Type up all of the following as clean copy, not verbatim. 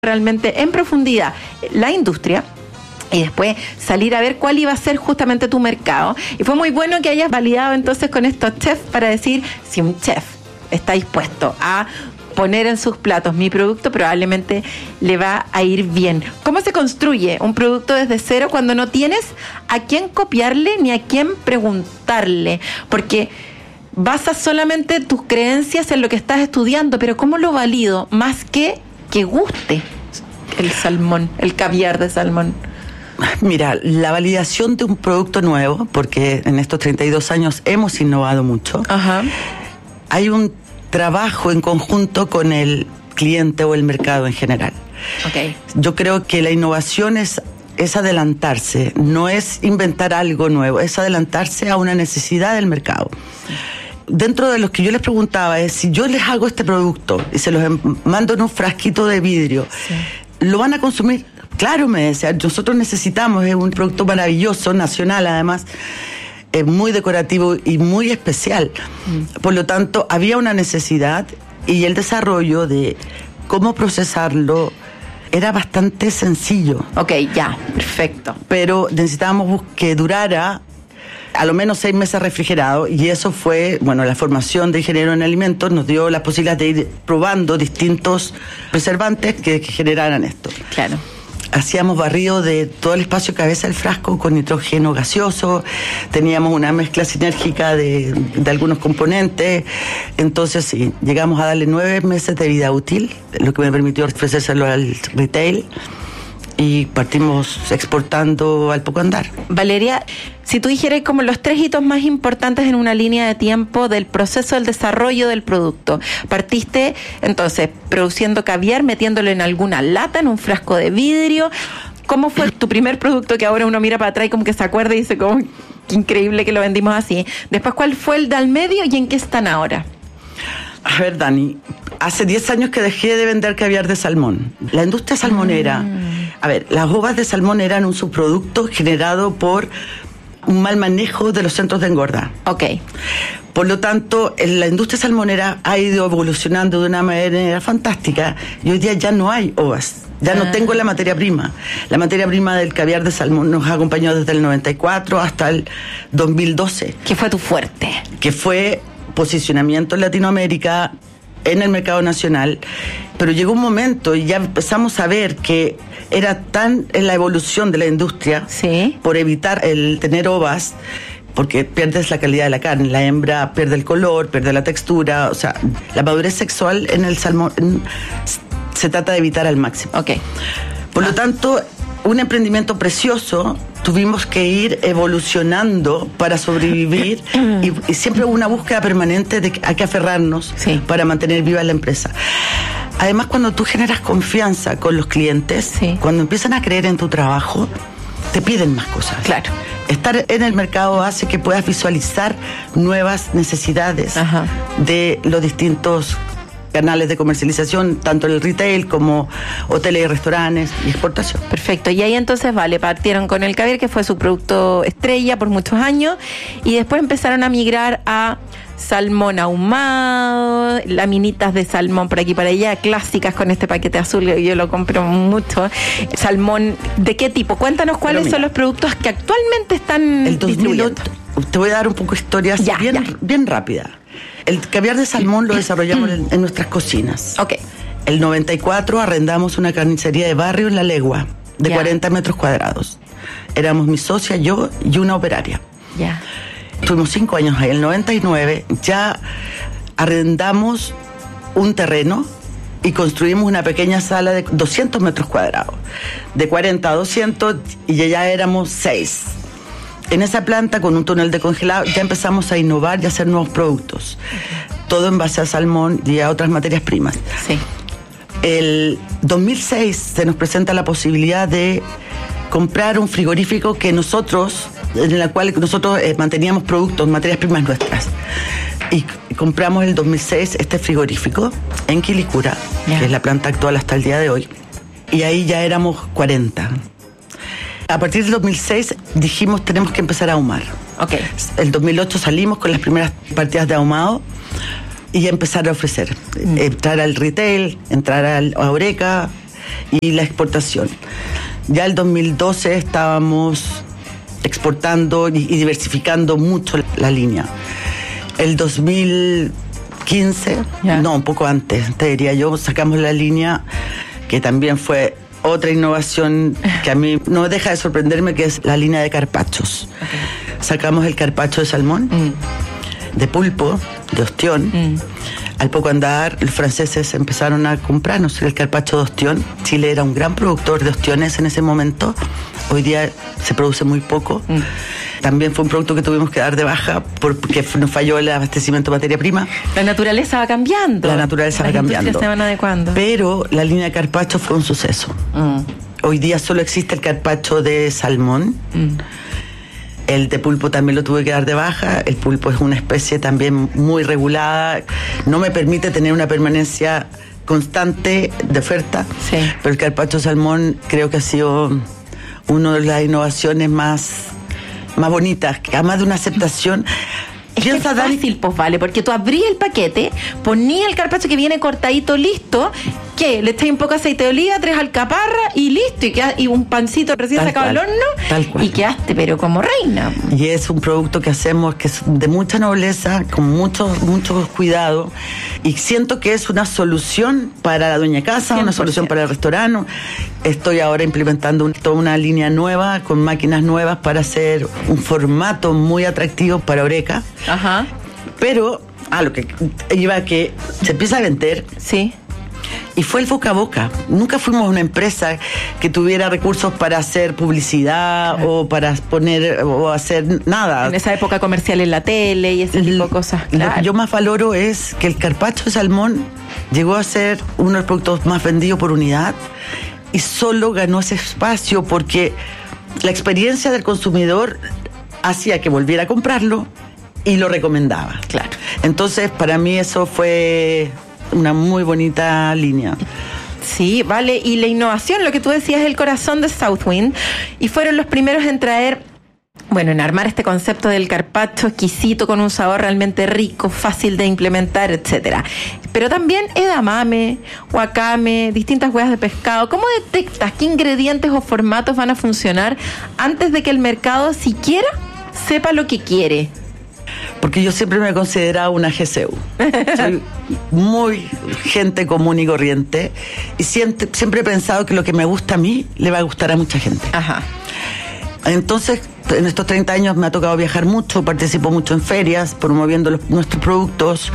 realmente en profundidad la industria y después salir a ver cuál iba a ser justamente tu mercado. Y fue muy bueno que hayas validado entonces con estos chefs para decir, si un chef está dispuesto a poner en sus platos mi producto, probablemente le va a ir bien. ¿Cómo se construye un producto desde cero cuando no tienes a quién copiarle ni a quién preguntarle? Porque basas solamente tus creencias en lo que estás estudiando, pero ¿cómo lo valido? Más que guste el salmón, el caviar de salmón. Mira, la validación de un producto nuevo, porque en estos 32 años hemos innovado mucho. Ajá. Hay un trabajo en conjunto con el cliente o el mercado en general. Okay. Yo creo que la innovación es adelantarse, no es inventar algo nuevo, es adelantarse a una necesidad del mercado. Dentro de los que yo les preguntaba es, si yo les hago este producto y se los mando en un frasquito de vidrio, sí, ¿lo van a consumir? Claro, me decía, nosotros necesitamos, es un producto maravilloso, nacional además, muy decorativo y muy especial. Por lo tanto, había una necesidad y el desarrollo de cómo procesarlo era bastante sencillo. Ok, ya, perfecto. Pero necesitábamos que durara a lo menos 6 meses refrigerado, y eso fue, bueno, la formación de ingeniero en alimentos nos dio la posibilidad de ir probando distintos preservantes que generaran esto. Claro. Hacíamos barrido de todo el espacio cabeza del frasco con nitrógeno gaseoso, teníamos una mezcla sinérgica de algunos componentes, entonces sí, llegamos a darle 9 meses de vida útil, lo que me permitió ofrecérselo al retail, y partimos exportando al poco andar. Valeria, si tú dijeras como los 3 hitos más importantes en una línea de tiempo del proceso del desarrollo del producto. Partiste, entonces, produciendo caviar, metiéndolo en alguna lata, en un frasco de vidrio. ¿Cómo fue tu primer producto que ahora uno mira para atrás y como que se acuerda y dice como, qué increíble que lo vendimos así? Después, ¿cuál fue el de al medio y en qué están ahora? A ver, Dani, hace 10 años que dejé de vender caviar de salmón. La industria salmonera, a ver, las ovas de salmón eran un subproducto generado por un mal manejo de los centros de engorda. Ok. Por lo tanto, la industria salmonera ha ido evolucionando de una manera fantástica y hoy día ya no hay ovas. Ya no tengo la materia prima. La materia prima del caviar de salmón nos ha acompañado desde el 94 hasta el 2012. ¿Qué fue tu fuerte? Que fue posicionamiento en Latinoamérica, en el mercado nacional, pero llegó un momento y ya empezamos a ver que era tan en la evolución de la industria, ¿sí?, por evitar el tener ovas, porque pierdes la calidad de la carne, la hembra pierde el color, pierde la textura, o sea, la madurez sexual en el salmón se trata de evitar al máximo. Ok. Por lo tanto, un emprendimiento precioso, tuvimos que ir evolucionando para sobrevivir y siempre hubo una búsqueda permanente de que hay que aferrarnos, sí, para mantener viva la empresa. Además, cuando tú generas confianza con los clientes, sí, cuando empiezan a creer en tu trabajo, te piden más cosas. Claro. Estar en el mercado hace que puedas visualizar nuevas necesidades, ajá, de los distintos canales de comercialización, tanto en el retail como hoteles y restaurantes y exportación. Perfecto, y ahí entonces, vale, partieron con el caviar, que fue su producto estrella por muchos años, y después empezaron a migrar a salmón ahumado, laminitas de salmón por aquí para allá, clásicas con este paquete azul, yo lo compro mucho. Salmón, ¿de qué tipo? Cuéntanos cuáles son los productos que actualmente están distribuyendo. Te voy a dar un poco de historias bien rápida. El caviar de salmón lo desarrollamos en nuestras cocinas. Ok. El 94 arrendamos una carnicería de barrio en La Legua, de 40 metros cuadrados. Éramos mi socia, yo y una operaria. Ya. Tuvimos 5 años ahí. En el 99 ya arrendamos un terreno y construimos una pequeña sala de 200 metros cuadrados. De 40 a 200 y ya éramos 6. En esa planta, con un túnel de congelado, ya empezamos a innovar y a hacer nuevos productos. Todo en base a salmón y a otras materias primas. Sí. El 2006 se nos presenta la posibilidad de comprar un frigorífico en el cual nosotros manteníamos productos, materias primas nuestras. Y compramos en el 2006 este frigorífico en Quilicura, que es la planta actual hasta el día de hoy. Y ahí ya éramos 40. A partir del 2006 dijimos tenemos que empezar a ahumar. Okay. El 2008 salimos con las primeras partidas de ahumado y empezar a ofrecer. Entrar al retail, entrar a Oreca, y la exportación. Ya el 2012 estábamos exportando y diversificando mucho la línea. El 2015, no, un poco antes, te diría yo, sacamos la línea que también fue otra innovación que a mí no deja de sorprenderme, que es la línea de carpachos. Okay. Sacamos el carpacho de salmón, de pulpo, de ostión. Al poco andar, los franceses empezaron a comprarnos el carpacho de ostión. Chile era un gran productor de ostiones en ese momento. Hoy día se produce muy poco. También fue un producto que tuvimos que dar de baja porque nos falló el abastecimiento de materia prima. La naturaleza va cambiando. La naturaleza va cambiando. Se van adecuando. Pero la línea de carpacho fue un suceso. Hoy día solo existe el carpacho de salmón. El de pulpo también lo tuve que dar de baja. El pulpo es una especie también muy regulada. No me permite tener una permanencia constante de oferta. Sí. Pero el carpacho de salmón creo que ha sido una de las innovaciones más bonitas, que además de una aceptación. Es que es fácil, pues vale, porque tú abrías el paquete, ponías el carpaccio que viene cortadito, listo, que le echáis un poco de aceite de oliva, 3 alcaparras y listo, y un pancito recién sacado del horno, y quedaste pero como reina. Y es un producto que hacemos que es de mucha nobleza, con mucho cuidado, y siento que es una solución para la dueña casa, 100%. Una solución para el restaurante. Estoy ahora implementando toda una línea nueva, con máquinas nuevas para hacer un formato muy atractivo para Oreca. Ajá. Pero lo que iba a que se empieza a vender. Sí. Y fue el boca a boca. Nunca fuimos una empresa que tuviera recursos para hacer publicidad, claro, o para poner o hacer nada. En esa época comercial en la tele y ese tipo de cosas. Claro. Lo que yo más valoro es que el carpaccio de salmón llegó a ser uno de los productos más vendidos por unidad y solo ganó ese espacio porque la experiencia del consumidor hacía que volviera a comprarlo y lo recomendaba. Claro. Entonces, para mí eso fue una muy bonita línea. Sí, vale. Y la innovación, lo que tú decías, es el corazón de Southwind. Y fueron los primeros en traer, en armar este concepto del carpaccio exquisito, con un sabor realmente rico, fácil de implementar, etcétera. Pero también edamame, wakame, distintas huevas de pescado. ¿Cómo detectas qué ingredientes o formatos van a funcionar antes de que el mercado siquiera sepa lo que quiere? Porque yo siempre me he considerado una GCU. Soy muy gente común y corriente y siempre he pensado que lo que me gusta a mí le va a gustar a mucha gente. Ajá. Entonces, en estos 30 años me ha tocado viajar mucho, participo mucho en ferias, promoviendo nuestros productos.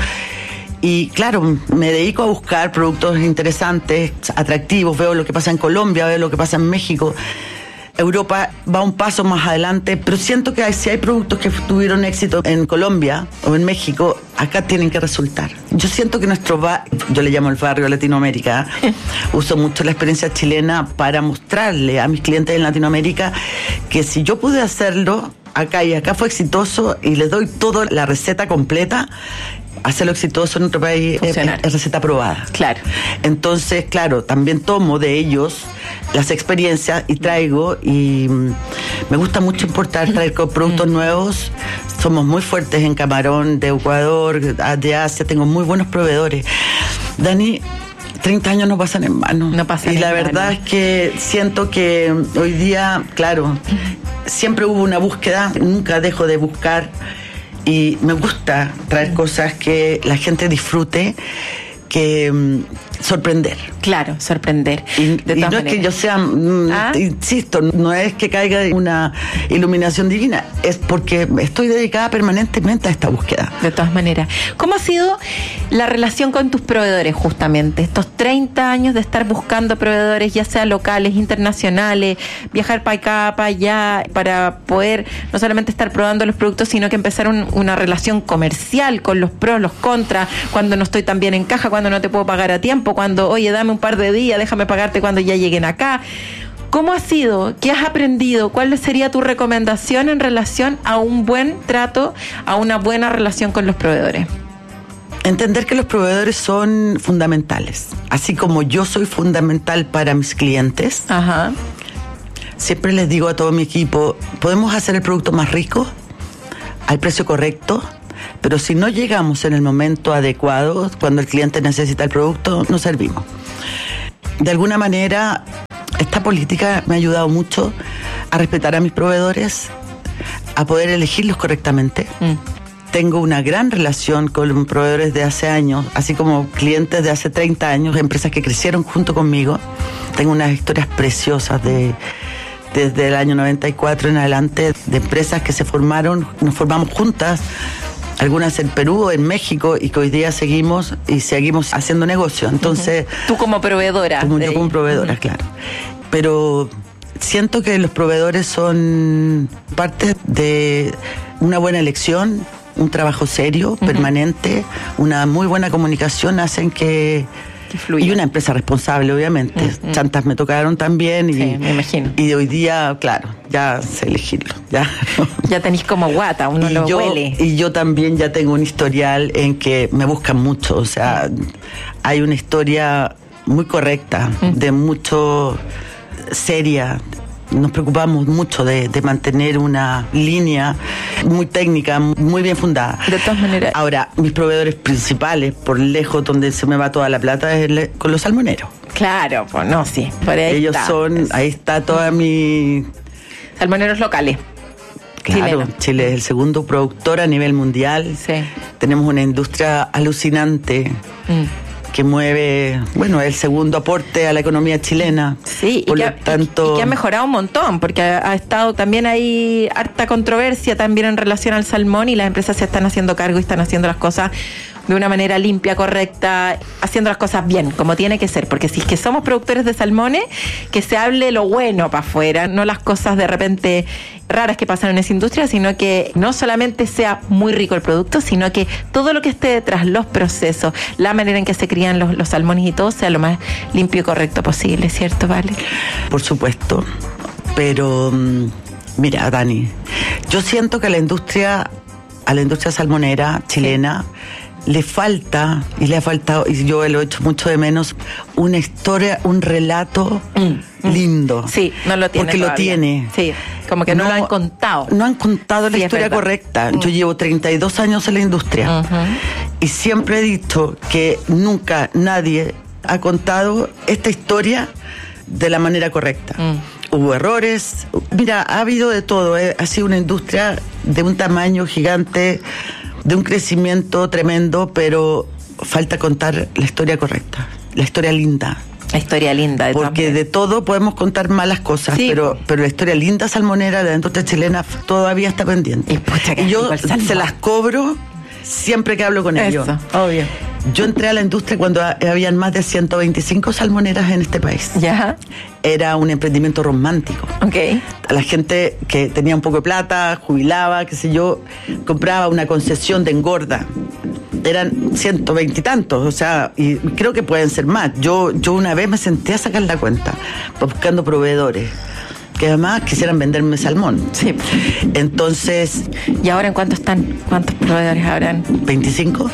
Y claro, me dedico a buscar productos interesantes, atractivos. Veo lo que pasa en Colombia, veo lo que pasa en México. Europa va un paso más adelante, pero siento que si hay productos que tuvieron éxito en Colombia o en México, acá tienen que resultar. Yo siento que yo le llamo el barrio Latinoamérica, uso mucho la experiencia chilena para mostrarle a mis clientes en Latinoamérica que si yo pude hacerlo acá y acá fue exitoso y les doy toda la receta completa, hacerlo exitoso en otro país es receta probada. Claro. Entonces, claro, también tomo de ellos las experiencias y traigo, y me gusta mucho traer productos nuevos. Somos muy fuertes en camarón de Ecuador, de Asia, tengo muy buenos proveedores. Dani, 30 años no pasan en vano. No pasan y la verdad es que siento que hoy día, claro, siempre hubo una búsqueda, nunca dejo de buscar. Y me gusta traer cosas que la gente disfrute, que sorprender. Claro, sorprender. Y no maneras. Es que yo sea, insisto, no es que caiga una iluminación divina, es porque estoy dedicada permanentemente a esta búsqueda. De todas maneras. ¿Cómo ha sido la relación con tus proveedores justamente? Estos 30 años de estar buscando proveedores, ya sea locales, internacionales, viajar para acá, para allá, para poder no solamente estar probando los productos, sino que empezar una relación comercial con los pros, los contras, cuando no estoy tan bien en caja, cuando no te puedo pagar a tiempo, cuando, oye, dame un par de días, déjame pagarte cuando ya lleguen acá. ¿Cómo ha sido? ¿Qué has aprendido? ¿Cuál sería tu recomendación en relación a un buen trato, a una buena relación con los proveedores? Entender que los proveedores son fundamentales. Así como yo soy fundamental para mis clientes. Ajá. Siempre les digo a todo mi equipo, podemos hacer el producto más rico, al precio correcto, pero si no llegamos en el momento adecuado, cuando el cliente necesita el producto, no servimos. de alguna manera, esta política me ha ayudado mucho a respetar a mis proveedores, a poder elegirlos correctamente. Tengo una gran relación con proveedores de hace años, así como clientes de hace 30 años, empresas que crecieron junto conmigo. Tengo unas historias preciosas desde el año 94 en adelante, de empresas que se formaron, nos formamos juntas, algunas en Perú, en México, y que hoy día seguimos haciendo negocio. Entonces, tú como proveedora. Yo como proveedora, claro. Pero siento que los proveedores son parte de una buena elección, un trabajo serio, permanente, una muy buena comunicación, hacen que fluya. Y una empresa responsable, obviamente. Chantas me tocaron también. Sí, me imagino. Y de hoy día, claro, ya sé elegirlo. Ya tenéis como guata, uno lo huele. Y yo también ya tengo un historial en que me buscan mucho. O sea, hay una historia muy correcta, de mucho seria. Nos preocupamos mucho de mantener una línea muy técnica, muy bien fundada. De todas maneras. Ahora, mis proveedores principales, por lejos, donde se me va toda la plata, es con los salmoneros. Claro, pues no, sí. Por ahí ellos está. Ahí está toda mi... Salmoneros locales. Claro, Chile es el segundo productor a nivel mundial. Sí. Tenemos una industria alucinante. Que mueve, es el segundo aporte a la economía chilena. Sí, por y tanto, que ha mejorado un montón, porque ha estado también ahí harta controversia también en relación al salmón, y las empresas se están haciendo cargo y están haciendo las cosas de una manera limpia, correcta, haciendo las cosas bien, como tiene que ser, porque si es que somos productores de salmones, que se hable lo bueno para afuera, no las cosas de repente raras que pasan en esa industria, sino que no solamente sea muy rico el producto, sino que todo lo que esté detrás, los procesos, la manera en que se crían los salmones y todo, sea lo más limpio y correcto posible, ¿cierto, Vale? Por supuesto, pero mira, Dani, yo siento que a la industria salmonera chilena le falta, y le ha faltado, y yo lo he hecho mucho de menos, una historia, un relato lindo. Sí, no lo tiene porque todavía. Lo tiene. Sí, como que no lo han contado. No han contado la historia correcta. Yo llevo 32 años en la industria y siempre he dicho que nunca nadie ha contado esta historia de la manera correcta. Hubo errores. Mira, ha habido de todo. Ha sido una industria de un tamaño gigante, de un crecimiento tremendo, pero falta contar la historia correcta, la historia linda. La historia linda. Porque de todo podemos contar malas cosas, sí, pero la historia linda salmonera de la industria chilena todavía está pendiente. Y yo se las cobro siempre que hablo con ellos. Obvio. Yo entré a la industria cuando habían más de 125 salmoneras en este país. Ya. Era un emprendimiento romántico. Okay. A la gente que tenía un poco de plata, jubilaba, qué sé yo, compraba una concesión de engorda. Eran 120 y tantos, o sea, y creo que pueden ser más. Yo una vez me senté a sacar la cuenta, buscando proveedores que además quisieran venderme salmón. Sí. Entonces... ¿Y ahora en cuánto están? ¿Cuántos proveedores habrán? 25,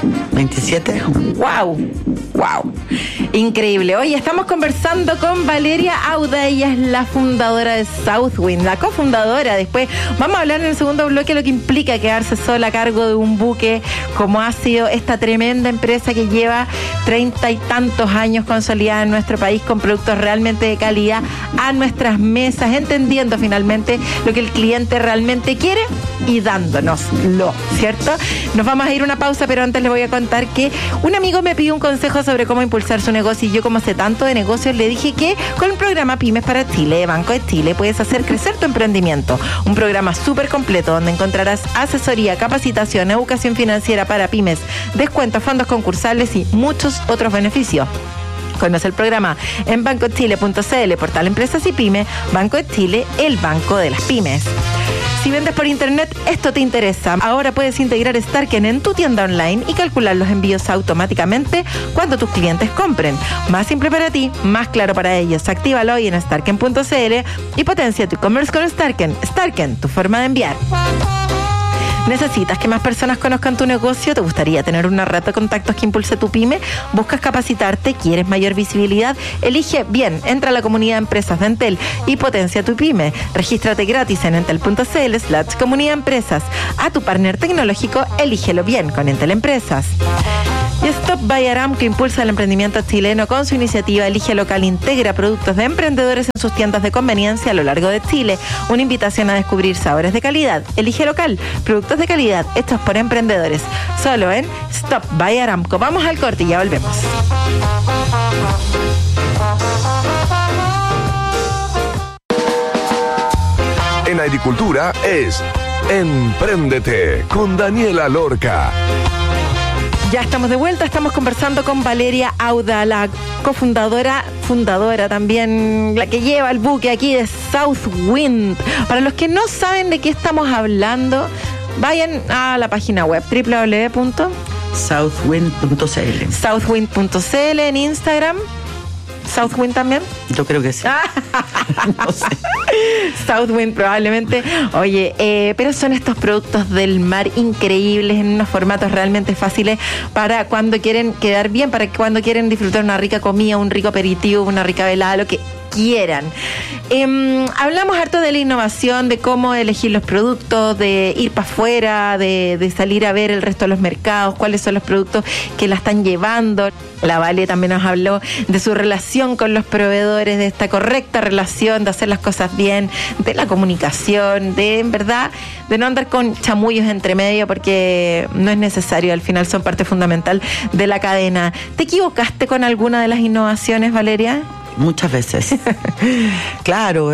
27. ¡Wow! ¡Wow! Increíble. Hoy estamos conversando con Valeria Auda. Ella es la fundadora de Southwind, la cofundadora. Después vamos a hablar en el segundo bloque lo que implica quedarse sola a cargo de un buque, como ha sido esta tremenda empresa que lleva 30 y tantos años consolidada en nuestro país con productos realmente de calidad a nuestras mesas, entendiendo finalmente lo que el cliente realmente quiere y dándonoslo, ¿cierto? Nos vamos a ir a una pausa, pero antes les voy a contar que un amigo me pidió un consejo sobre cómo impulsar su negocio, y yo, como sé tanto de negocios, le dije que con el programa Pymes para Chile de Banco de Chile puedes hacer crecer tu emprendimiento. Un programa súper completo donde encontrarás asesoría, capacitación, educación financiera para pymes, descuentos, fondos concursables y muchos otros beneficios. Conoce el programa en bancochile.cl, portal Empresas y Pymes. Banco de Chile, el banco de las pymes. Si vendes por internet, esto te interesa. Ahora puedes integrar Starken en tu tienda online y calcular los envíos automáticamente cuando tus clientes compren. Más simple para ti, más claro para ellos. Actívalo hoy en starken.cl y potencia tu e-commerce con Starken. Starken, tu forma de enviar. ¿Necesitas que más personas conozcan tu negocio? ¿Te gustaría tener una red de contactos que impulse tu pyme? ¿Buscas capacitarte? ¿Quieres mayor visibilidad? Elige bien. Entra a la comunidad de empresas de Entel y potencia tu pyme. Regístrate gratis en entel.cl/comunidad empresas. A tu partner tecnológico, elígelo bien con Entel Empresas. Y Stop by Aram, que impulsa el emprendimiento chileno con su iniciativa Elige Local, integra productos de emprendedores en sus tiendas de conveniencia a lo largo de Chile. Una invitación a descubrir sabores de calidad. Elige Local, productos de calidad hechos por emprendedores. Solo en Stop by Aramco. Vamos al corte y ya volvemos. En agricultura es Empréndete con Daniela Lorca. Ya estamos de vuelta, estamos conversando con Valeria Auda, la fundadora también, la que lleva el buque aquí de Southwind. Para los que no saben de qué estamos hablando, vayan a la página web www.southwind.cl. Southwind.cl en Instagram. ¿Southwind también? Yo creo que sí. No sé. Southwind probablemente. Oye, pero son estos productos del mar increíbles en unos formatos realmente fáciles para cuando quieren quedar bien, para cuando quieren disfrutar una rica comida, un rico aperitivo, una rica velada, lo que quieran. Hablamos harto de la innovación, de cómo elegir los productos, de ir para afuera, de salir a ver el resto de los mercados, cuáles son los productos que la están llevando. La Vale también nos habló de su relación con los proveedores, de esta correcta relación, de hacer las cosas bien, de la comunicación, de, en verdad, de no andar con chamullos entre medio, porque no es necesario, al final son parte fundamental de la cadena. ¿Te equivocaste con alguna de las innovaciones, Valeria? Muchas veces. Claro,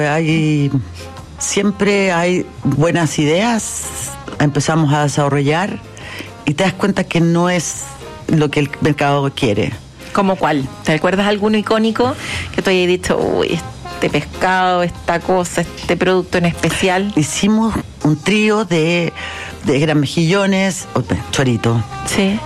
siempre hay buenas ideas, empezamos a desarrollar y te das cuenta que no es lo que el mercado quiere. ¿Cómo cuál? ¿Te recuerdas alguno icónico que tú hayas dicho, uy, este pescado, esta cosa, este producto en especial? Hicimos un trío de eran mejillones, chorito, sí,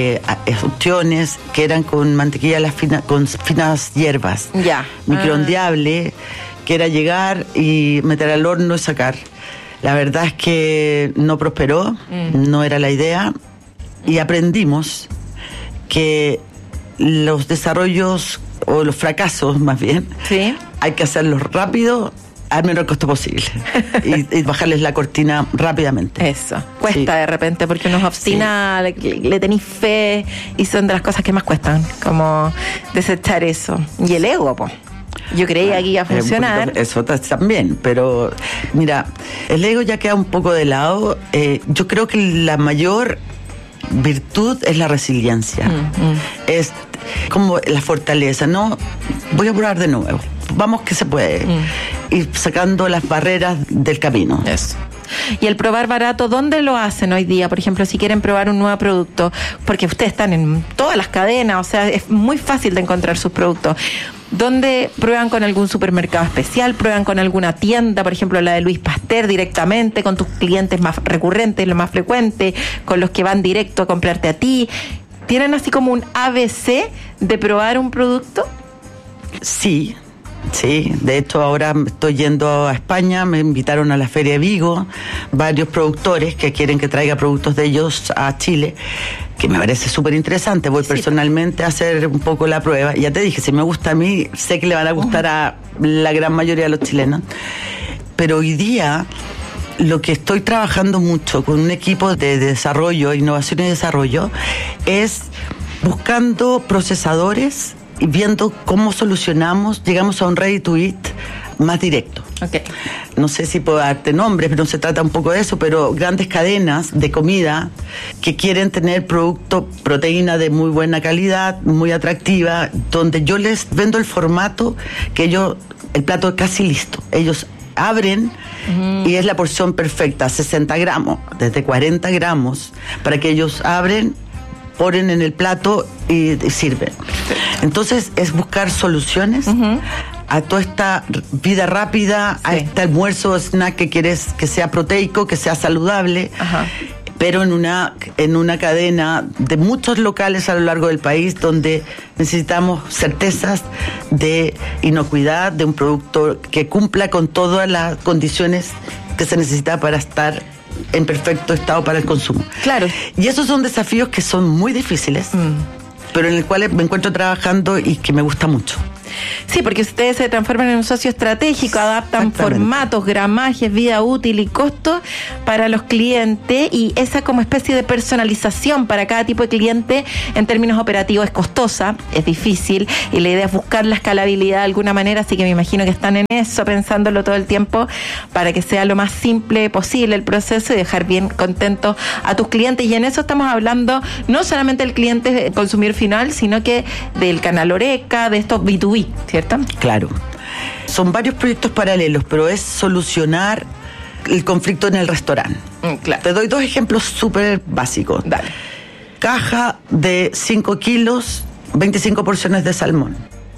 opciones que eran con mantequilla con finas hierbas, ya, microondeable, que era llegar y meter al horno y sacar. La verdad es que no prosperó, no era la idea, y aprendimos que los desarrollos o los fracasos más bien, sí, hay que hacerlos rápido al menor costo posible y bajarles la cortina rápidamente. Eso, cuesta, sí, de repente, porque uno se obstina, sí, le tenéis fe, y son de las cosas que más cuestan, como desechar eso. Y el ego, po. Yo creía que iba a funcionar. Eso también, pero mira, el ego ya queda un poco de lado. Yo creo que la mayor virtud es la resiliencia. Es como la fortaleza, ¿no? Voy a probar de nuevo. Vamos que se puede. Ir sacando las barreras del camino. Eso. Y el probar barato, ¿dónde lo hacen hoy día? Por ejemplo, si quieren probar un nuevo producto, porque ustedes están en todas las cadenas, o sea, es muy fácil de encontrar sus productos. ¿Dónde prueban? ¿Con algún supermercado especial? ¿Prueban con alguna tienda? Por ejemplo, la de Luis Pasteur directamente, con tus clientes más recurrentes, lo más frecuente, con los que van directo a comprarte a ti. ¿Tienen así como un ABC de probar un producto? Sí, de hecho ahora estoy yendo a España, me invitaron a la Feria de Vigo, varios productores que quieren que traiga productos de ellos a Chile, que me parece súper interesante. Voy personalmente a hacer un poco la prueba. Ya te dije, si me gusta a mí, sé que le van a gustar a la gran mayoría de los chilenos. Pero hoy día lo que estoy trabajando mucho con un equipo de desarrollo, innovación y desarrollo, es buscando procesadores y viendo cómo llegamos a un ready to eat más directo. Okay. No sé si puedo darte nombres, pero no se trata un poco de eso, pero grandes cadenas de comida que quieren tener proteína de muy buena calidad, muy atractiva, donde yo les vendo el formato que el plato es casi listo. Ellos abren y es la porción perfecta, 60 gramos, desde 40 gramos, para que ellos abren, ponen en el plato y sirven. Entonces es buscar soluciones a toda esta vida rápida, a este almuerzo o snack que quieres que sea proteico, que sea saludable, pero en una cadena de muchos locales a lo largo del país donde necesitamos certezas de inocuidad, de un producto que cumpla con todas las condiciones que se necesita para estar en perfecto estado para el consumo. Claro. Y esos son desafíos que son muy difíciles, pero en el cual me encuentro trabajando y que me gusta mucho. Sí, porque ustedes se transforman en un socio estratégico, adaptan formatos, gramajes, vida útil y costo para los clientes, y esa como especie de personalización para cada tipo de cliente en términos operativos es costosa, es difícil, y la idea es buscar la escalabilidad de alguna manera, así que me imagino que están en eso, pensándolo todo el tiempo para que sea lo más simple posible el proceso y dejar bien contentos a tus clientes. Y en eso estamos hablando no solamente del cliente consumidor final, sino que del canal Horeca, de estos B2B, ¿cierto? Claro. Son varios proyectos paralelos, pero es solucionar el conflicto en el restaurante. Claro. Te doy 2 ejemplos súper básicos. Dale. Caja de 5 kilos, 25 porciones de salmón.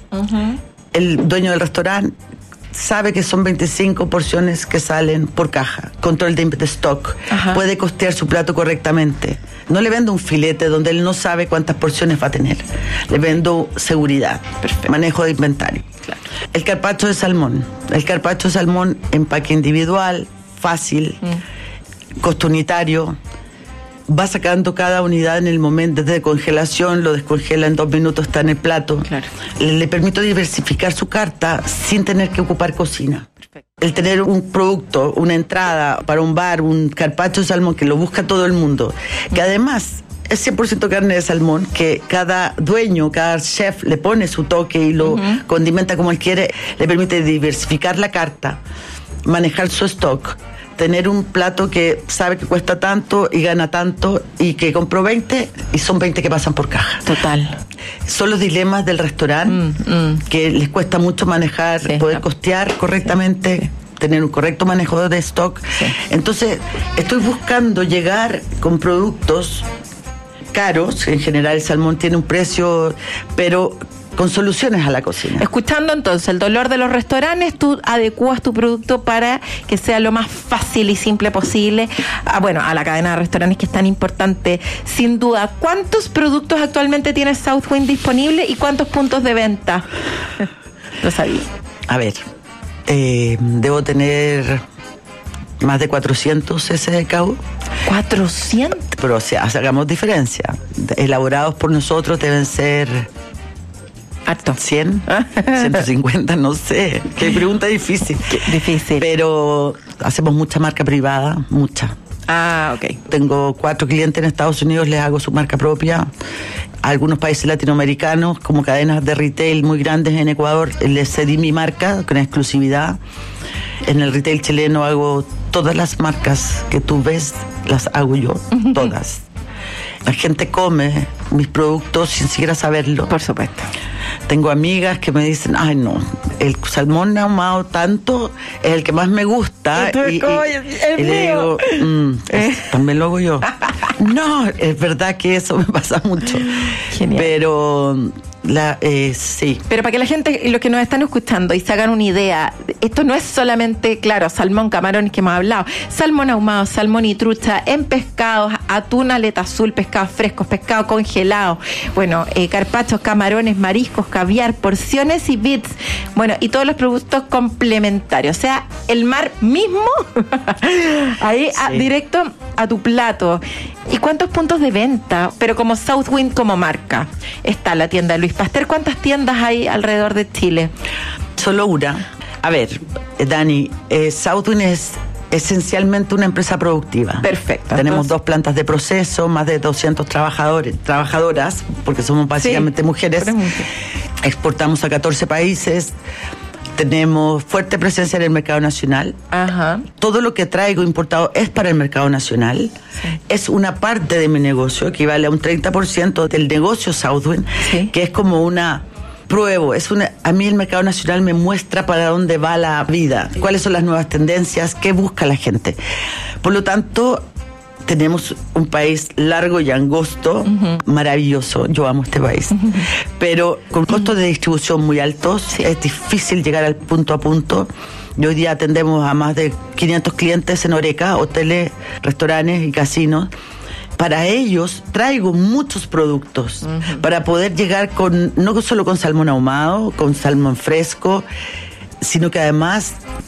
El dueño del restaurante sabe que son 25 porciones que salen por caja. Control de stock. Ajá. Puede costear su plato correctamente. No le vendo un filete donde él no sabe cuántas porciones va a tener. Le vendo seguridad. Perfecto. Manejo de inventario. Claro. El carpaccio de salmón. El carpaccio de salmón, empaque individual, fácil, costo unitario. Va sacando cada unidad en el momento desde congelación, lo descongela en 2 minutos, está en el plato. Claro. Le permito diversificar su carta sin tener que ocupar cocina. Perfecto. El tener un producto, una entrada para un bar, un carpaccio de salmón que lo busca todo el mundo, que además es 100% carne de salmón, que cada dueño, cada chef le pone su toque y lo condimenta como él quiere, le permite diversificar la carta, manejar su stock, tener un plato que sabe que cuesta tanto y gana tanto, y que compró 20 y son 20 que pasan por caja. Total. Son los dilemas del restaurante que les cuesta mucho manejar, Sí, poder costear correctamente, tener un correcto manejo de stock. Sí. Entonces, estoy buscando llegar con productos caros. En general el salmón tiene un precio, pero con soluciones a la cocina. Escuchando entonces el dolor de los restaurantes, tú adecuas tu producto para que sea lo más fácil y simple posible a la cadena de restaurantes, que es tan importante, sin duda. ¿Cuántos productos actualmente tiene Southwind disponible y cuántos puntos de venta? Lo sabía. A ver, debo tener más de 400 SKU. 400. Pero hagamos diferencia. Elaborados por nosotros deben ser Harto. 100, 150, no sé. Qué pregunta difícil. Difícil. Pero hacemos mucha marca privada, mucha. Ah, ok. Tengo 4 clientes en Estados Unidos, les hago su marca propia. A algunos países latinoamericanos, como cadenas de retail muy grandes en Ecuador, les cedí mi marca con exclusividad. En el retail chileno hago todas las marcas que tú ves, las hago yo, todas. La gente come mis productos sin siquiera saberlo. Por supuesto. Tengo amigas que me dicen, ay no, el salmón ahumado tanto es el que más me gusta. Y le digo, también lo hago yo. No, es verdad que eso me pasa mucho. Genial. Pero sí. Pero para que la gente, los que nos están escuchando y se hagan una idea, esto no es solamente, claro, salmón, camarones que hemos hablado, salmón ahumado, salmón y trucha en pescados, atún, aleta azul, pescados frescos, pescado congelado, carpachos, camarones, mariscos, caviar, porciones y bits, y todos los productos complementarios, o sea, el mar mismo, ahí sí. Directo a tu plato. ¿Y cuántos puntos de venta? Pero como Southwind como marca. Está la tienda de Luis Pasteur. ¿Cuántas tiendas hay alrededor de Chile? Solo una. A ver, Dani, Southwind es esencialmente una empresa productiva. Perfecto. Tenemos 2 plantas de proceso, más de 200 trabajadoras, porque somos básicamente mujeres. Exportamos a 14 países. Tenemos fuerte presencia en el mercado nacional. Ajá. Todo lo que traigo importado es para el mercado nacional. Sí. Es una parte de mi negocio, equivale a un 30% del negocio Southwind, sí. Que es como una pruebo. A mí el mercado nacional me muestra para dónde va la vida, cuáles son las nuevas tendencias, qué busca la gente. Por lo tanto, tenemos un país largo y angosto, maravilloso, yo amo este país, pero con costos de distribución muy altos, sí. Es difícil llegar al punto a punto. Y hoy día atendemos a más de 500 clientes en Horeca, hoteles, restaurantes y casinos. Para ellos traigo muchos productos para poder llegar no solo con salmón ahumado, con salmón fresco, sino que además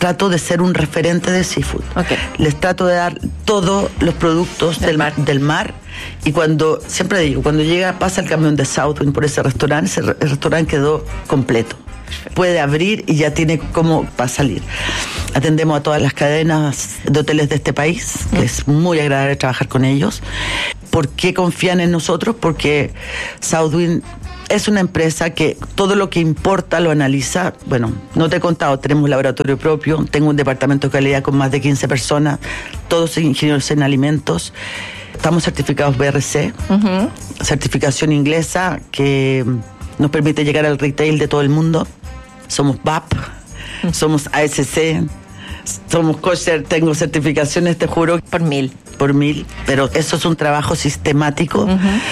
trato de ser un referente de seafood. Okay. Les trato de dar todos los productos del mar. Y siempre digo, cuando pasa el camión de Southwind por ese restaurante, el restaurante quedó completo. Puede abrir y ya tiene cómo para salir. Atendemos a todas las cadenas de hoteles de este país, que es muy agradable trabajar con ellos. ¿Por qué confían en nosotros? Porque Southwind es una empresa que todo lo que importa lo analiza. Bueno, no te he contado, tenemos un laboratorio propio, tengo un departamento de calidad con más de 15 personas, todos ingenieros en alimentos. Estamos certificados BRC, certificación inglesa que nos permite llegar al retail de todo el mundo. Somos BAP, somos ASC, somos kosher, tengo certificaciones, te juro. Por mil, pero eso es un trabajo sistemático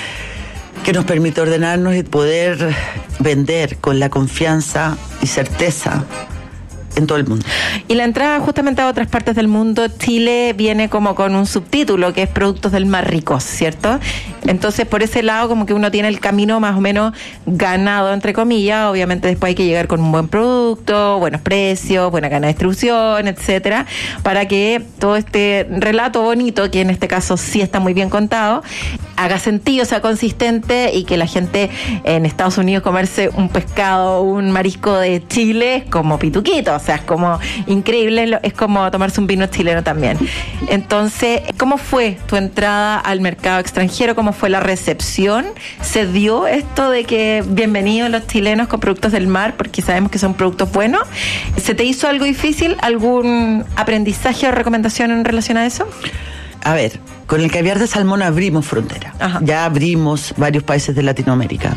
que nos permite ordenarnos y poder vender con la confianza y certeza en todo el mundo. Y la entrada justamente a otras partes del mundo, Chile viene como con un subtítulo que es Productos del Mar Ricos, ¿cierto? Entonces, por ese lado, como que uno tiene el camino más o menos ganado, entre comillas. Obviamente después hay que llegar con un buen producto, buenos precios, buena cadena de distribución, etcétera, para que todo este relato bonito, que en este caso sí está muy bien contado, haga sentido, sea consistente, y que la gente en Estados Unidos comerse un pescado, un marisco de Chile es como pituquito, o sea, es como increíble, es como tomarse un vino chileno también. Entonces, ¿cómo fue tu entrada al mercado extranjero? ¿Cómo fue la recepción? ¿Se dio esto de que bienvenidos los chilenos con productos del mar, porque sabemos que son productos buenos? ¿Se te hizo algo difícil? ¿Algún aprendizaje o recomendación en relación a eso? A ver, con el caviar de salmón abrimos frontera. Ajá. Ya abrimos varios países de Latinoamérica.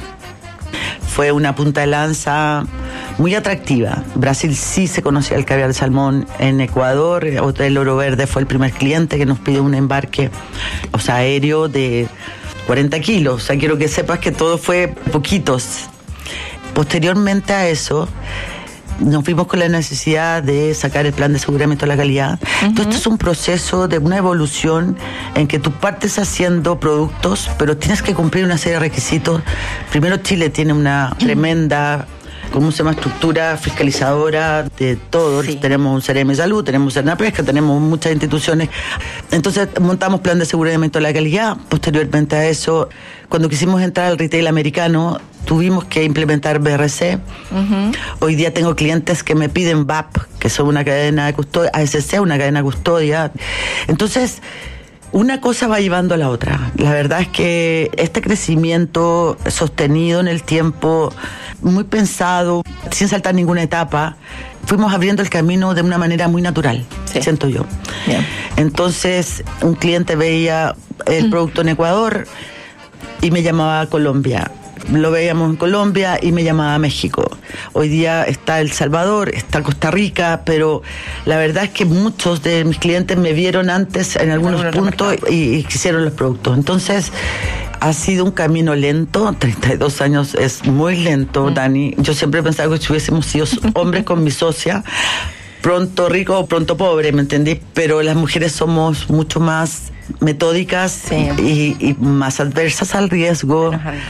Fue una punta de lanza muy atractiva. Brasil sí se conocía el caviar de salmón. En Ecuador, Hotel Oro Verde fue el primer cliente que nos pidió un embarque, o sea, aéreo de 40 kilos. O sea, quiero que sepas que todo fue poquitos. Posteriormente a eso, nos fuimos con la necesidad de sacar el plan de aseguramiento de la calidad. Entonces, esto es un proceso de una evolución en que tú partes haciendo productos, pero tienes que cumplir una serie de requisitos. Primero, Chile tiene una tremenda, ¿cómo se llama?, estructura fiscalizadora de todo. Sí. Tenemos un CRM de salud, tenemos un Cernapesca, tenemos muchas instituciones. Entonces montamos plan de aseguramiento de la calidad. Posteriormente a eso, cuando quisimos entrar al retail americano, tuvimos que implementar BRC. Hoy día tengo clientes que me piden BAP, que son una cadena de custodia, ASC, una cadena de custodia. Entonces, una cosa va llevando a la otra. La verdad es que este crecimiento sostenido en el tiempo, muy pensado, sin saltar ninguna etapa, fuimos abriendo el camino de una manera muy natural, sí, siento yo. Bien. Entonces, un cliente veía el producto en Ecuador y me llamaba a Colombia. Lo veíamos en Colombia y me llamaba a México. Hoy día está El Salvador, está Costa Rica, pero la verdad es que muchos de mis clientes me vieron antes en algunos puntos y quisieron los productos. Entonces, ha sido un camino lento. 32 años es muy lento, Dani. Yo siempre pensaba que si hubiésemos sido hombres con mi socia, pronto rico o pronto pobre, ¿me entendí? Pero las mujeres somos mucho más metódicas, sí, y más adversas al riesgo.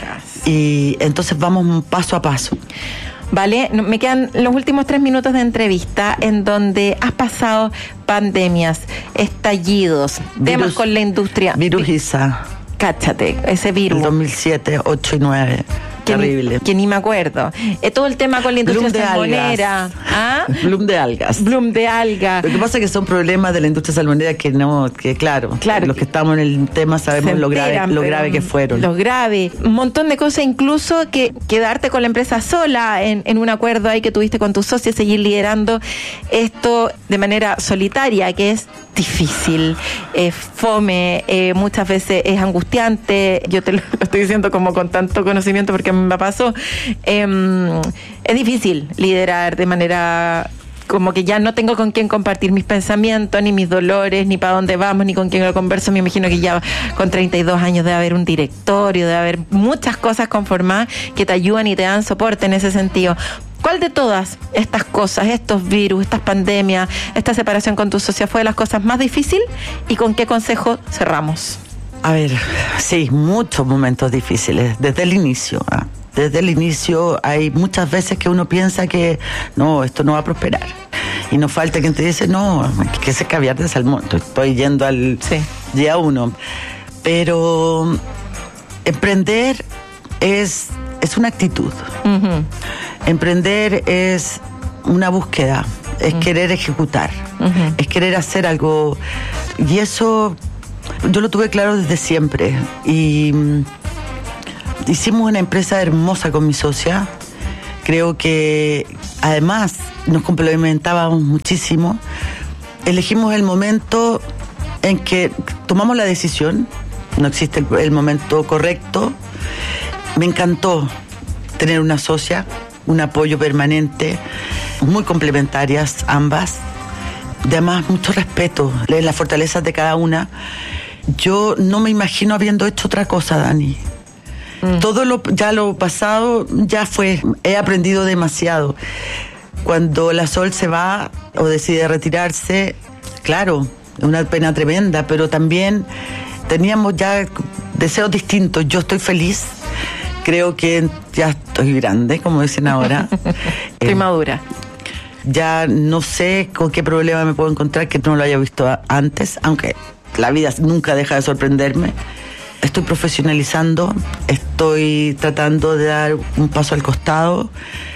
Y entonces vamos paso a paso. Vale, me quedan los últimos 3 minutos de entrevista en donde has pasado pandemias, estallidos, temas con la industria. Virus ISA. Cáchate, ese virus. El 2007, 8 y 9. Terrible. Que ni me acuerdo. Todo el tema con la industria salmonera. ¿Ah? Bloom de algas. Bloom de algas. Lo que pasa es que son problemas de la industria salmonera que claro, los que estamos en el tema sabemos lo grave que fueron. Lo grave. Un montón de cosas, incluso que quedarte con la empresa sola en un acuerdo ahí que tuviste con tus socios, seguir liderando esto de manera solitaria, que es difícil, es fome, muchas veces es angustiante. Yo te lo estoy diciendo como con tanto conocimiento porque me pasó. Es difícil liderar de manera como que ya no tengo con quién compartir mis pensamientos, ni mis dolores, ni para dónde vamos, ni con quién lo converso. Me imagino que ya con 32 años debe haber un directorio, debe haber muchas cosas conformadas que te ayudan y te dan soporte en ese sentido. ¿Cuál de todas estas cosas, estos virus, estas pandemias, esta separación con tu socia fue de las cosas más difíciles, y con qué consejo cerramos? A ver, sí, muchos momentos difíciles, desde el inicio. Desde el inicio hay muchas veces que uno piensa que no, esto no va a prosperar. Y no falta quien te dice, no, que ese caviar de salmón. Estoy yendo al día 1. Pero emprender es una actitud. Uh-huh. Emprender es una búsqueda, es querer ejecutar, es querer hacer algo. Y eso yo lo tuve claro desde siempre. Y hicimos una empresa hermosa con mi socia. Creo que además nos complementábamos muchísimo. Elegimos el momento en que tomamos la decisión. No existe el momento correcto. Me encantó tener una socia, un apoyo permanente, muy complementarias ambas. Además, mucho respeto en las fortalezas de cada una. Yo no me imagino habiendo hecho otra cosa, Dani. Todo lo pasado ya fue. He aprendido demasiado. Cuando la Sol se va o decide retirarse, claro, es una pena tremenda, pero también teníamos ya deseos distintos. Yo estoy feliz. Creo que ya estoy grande, como dicen ahora. Estoy madura. Ya no sé con qué problema me puedo encontrar que no lo haya visto antes, aunque la vida nunca deja de sorprenderme. Estoy profesionalizando, estoy tratando de dar un paso al costado,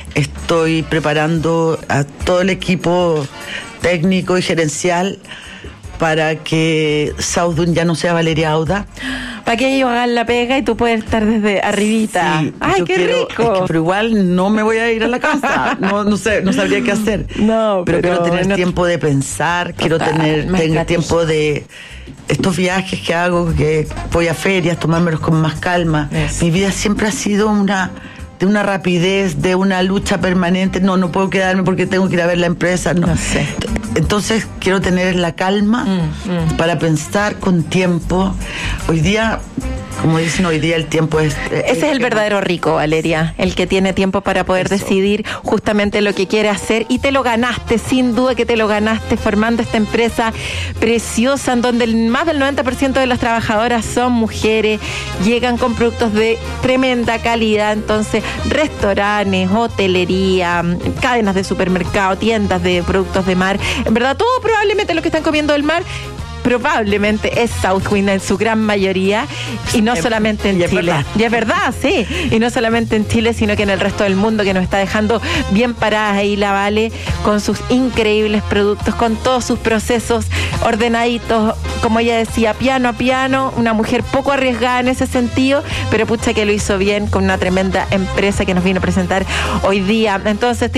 estoy preparando a todo el equipo técnico y gerencial para que Southwind ya no sea Valeria Auda. Para que ellos hagan la pega y tú puedes estar desde arribita. Sí, ¡ay, qué rico! Pero igual no me voy a ir a la casa. No sé, no sabría qué hacer. No, pero quiero tener tiempo de pensar, quiero tener tiempo de estos viajes que hago, que voy a ferias, tomármelos con más calma. Eso. Mi vida siempre ha sido de una rapidez, de una lucha permanente. No puedo quedarme porque tengo que ir a ver la empresa. No sé. Entonces quiero tener la calma para pensar con tiempo. Hoy día, como dicen, el tiempo es... Ese es el verdadero rico, Valeria, el que tiene tiempo para poder decidir justamente lo que quiere hacer, y te lo ganaste, sin duda que te lo ganaste formando esta empresa preciosa en donde más del 90% de las trabajadoras son mujeres, llegan con productos de tremenda calidad. Entonces, restaurantes, hotelería, cadenas de supermercado, tiendas de productos de mar, en verdad todo probablemente lo que están comiendo del mar probablemente es Southwind en su gran mayoría, y no solamente en Chile. Y es verdad, sí. Y no solamente en Chile, sino que en el resto del mundo, que nos está dejando bien paradas ahí la Vale, con sus increíbles productos, con todos sus procesos ordenaditos, como ella decía, piano a piano, una mujer poco arriesgada en ese sentido, pero pucha que lo hizo bien, con una tremenda empresa que nos vino a presentar hoy día. Entonces,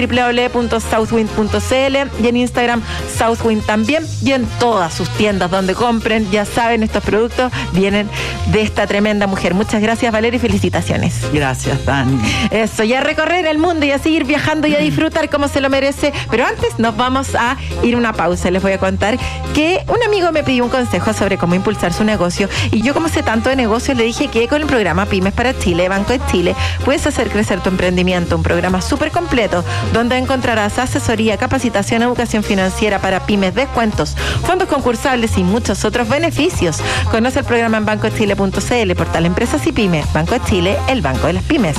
www.southwind.cl, y en Instagram Southwind también, y en todas sus tiendas donde compren, ya saben, estos productos vienen de esta tremenda mujer. Muchas gracias, Valeria, y felicitaciones. Gracias, Dani. Eso, y a recorrer el mundo y a seguir viajando y a disfrutar como se lo merece. Pero antes nos vamos a ir a una pausa. Les voy a contar que un amigo me pidió un consejo sobre cómo impulsar su negocio, y yo, como sé tanto de negocios, le dije que con el programa Pymes para Chile, Banco de Chile, puedes hacer crecer tu emprendimiento. Un programa súper completo donde encontrarás asesoría, capacitación, educación financiera para pymes, descuentos, fondos concursables y muchos otros beneficios. Conoce el programa en bancochile.cl, portal Empresas y Pymes. Banco de Chile, el banco de las pymes.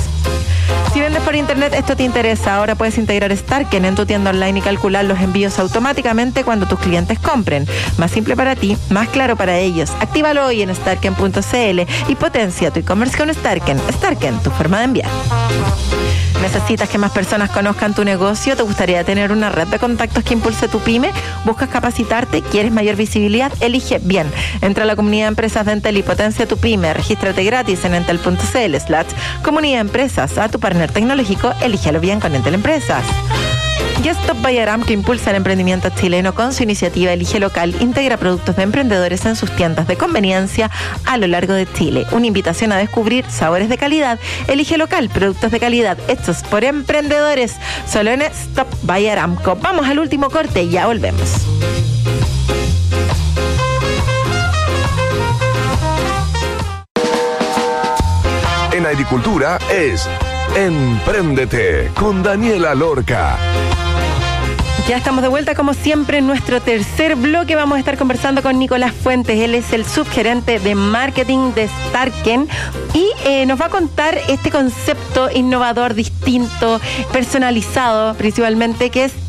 Si vendes por internet, esto te interesa. Ahora puedes integrar Starken en tu tienda online y calcular los envíos automáticamente cuando tus clientes compren. Más simple para ti, más claro para ellos. Actívalo hoy en starken.cl y potencia tu e-commerce con Starken. Starken, tu forma de enviar. ¿Necesitas que más personas conozcan tu negocio? ¿Te gustaría tener una red de contactos que impulse tu pyme? ¿Buscas capacitarte? ¿Quieres mayor visibilidad? Elige bien. Entra a la comunidad de empresas de Entel y potencia tu pyme. Regístrate gratis en entel.cl/comunidad de empresas. A tu partner tecnológico, elígelo bien con Entel Empresas. Y Stop by Aram, que impulsa el emprendimiento chileno con su iniciativa Elige Local, integra productos de emprendedores en sus tiendas de conveniencia a lo largo de Chile. Una invitación a descubrir sabores de calidad. Elige Local, productos de calidad hechos por emprendedores. Solo en Stop by Aramco. Vamos al último corte y ya volvemos. En agricultura es Empréndete con Daniela Lorca. Ya estamos de vuelta, como siempre, en nuestro tercer bloque. Vamos a estar conversando con Nicolás Fuentes. Él es el subgerente de marketing de Starken y nos va a contar este concepto innovador, distinto, personalizado principalmente, que es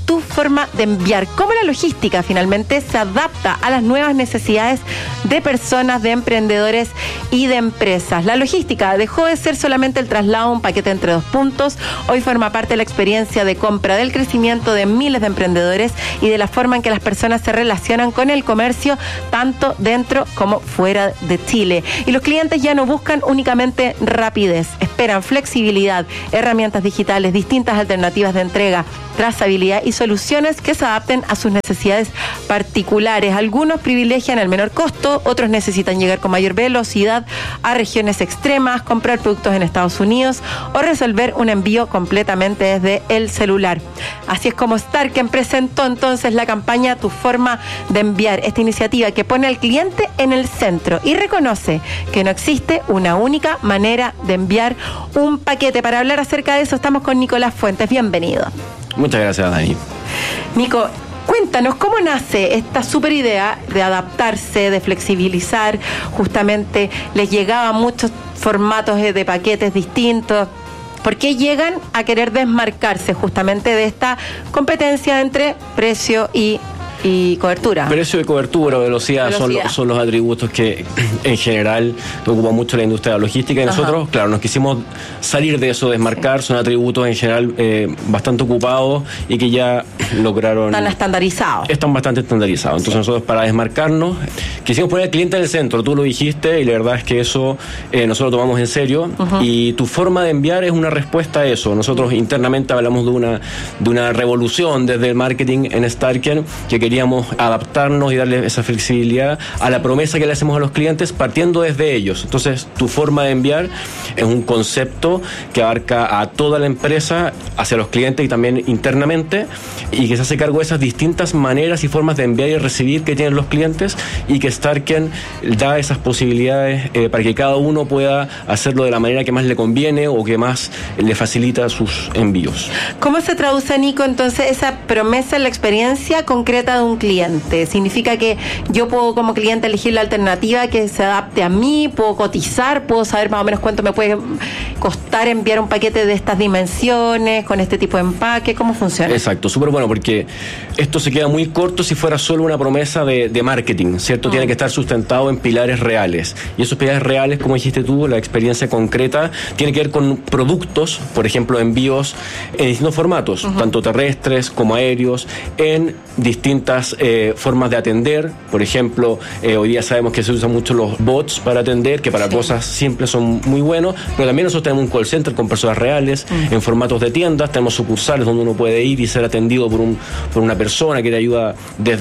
tu forma de enviar. Cómo la logística finalmente se adapta a las nuevas necesidades de personas, de emprendedores y de empresas. La logística dejó de ser solamente el traslado de un paquete entre dos puntos. Hoy forma parte de la experiencia de compra, del crecimiento de miles de emprendedores y de la forma en que las personas se relacionan con el comercio, tanto dentro como fuera de Chile. Y los clientes ya no buscan únicamente rapidez, esperan flexibilidad, herramientas digitales, distintas alternativas de entrega, trazabilidad y soluciones que se adapten a sus necesidades particulares. Algunos privilegian el menor costo, otros necesitan llegar con mayor velocidad a regiones extremas, comprar productos en Estados Unidos o resolver un envío completamente desde el celular. Así es como Starken presentó entonces la campaña Tu Forma de Enviar, esta iniciativa que pone al cliente en el centro y reconoce que no existe una única manera de enviar un paquete. Para hablar acerca de eso estamos con Nicolás Fuentes. Bienvenido. Muchas gracias, Dani. Nico, cuéntanos, ¿cómo nace esta súper idea de adaptarse, de flexibilizar? Justamente les llegaban muchos formatos de paquetes distintos. ¿Por qué llegan a querer desmarcarse justamente de esta competencia entre precio y cobertura? Precio y cobertura, velocidad. Son los atributos que en general ocupa mucho la industria de la logística y nosotros, claro, nos quisimos salir de eso, desmarcar. Son atributos en general bastante ocupados y que ya lograron... Están estandarizados. Están bastante estandarizados. Entonces nosotros, para desmarcarnos, quisimos poner al cliente en el centro. Tú lo dijiste y la verdad es que eso nosotros lo tomamos en serio. Y Tu Forma de Enviar es una respuesta a eso. Nosotros internamente hablamos de una revolución desde el marketing en Starken, que queríamos adaptarnos y darle esa flexibilidad a la promesa que le hacemos a los clientes partiendo desde ellos. Entonces, Tu Forma de Enviar es un concepto que abarca a toda la empresa, hacia los clientes y también internamente, y que se hace cargo de esas distintas maneras y formas de enviar y recibir que tienen los clientes, y que Starken da esas posibilidades para que cada uno pueda hacerlo de la manera que más le conviene o que más le facilita sus envíos. ¿Cómo se traduce, Nico, entonces esa promesa en la experiencia concreta de un cliente? ¿Significa que yo puedo como cliente elegir la alternativa que se adapte a mí? ¿Puedo cotizar? ¿Puedo saber más o menos cuánto me puede costar enviar un paquete de estas dimensiones, con este tipo de empaque? ¿Cómo funciona? Exacto, súper bueno, porque esto se queda muy corto si fuera solo una promesa de marketing, ¿cierto? Tiene que estar sustentado en pilares reales. Y esos pilares reales, como dijiste tú, la experiencia concreta, tiene que ver con productos, por ejemplo, envíos en distintos formatos, tanto terrestres como aéreos, en distintas formas de atender. Por ejemplo, hoy día sabemos que se usan mucho los bots para atender, que para cosas simples son muy buenos, pero también nosotros tenemos un call center con personas reales, en formatos de tiendas, tenemos sucursales donde uno puede ir y ser atendido por una persona que te ayuda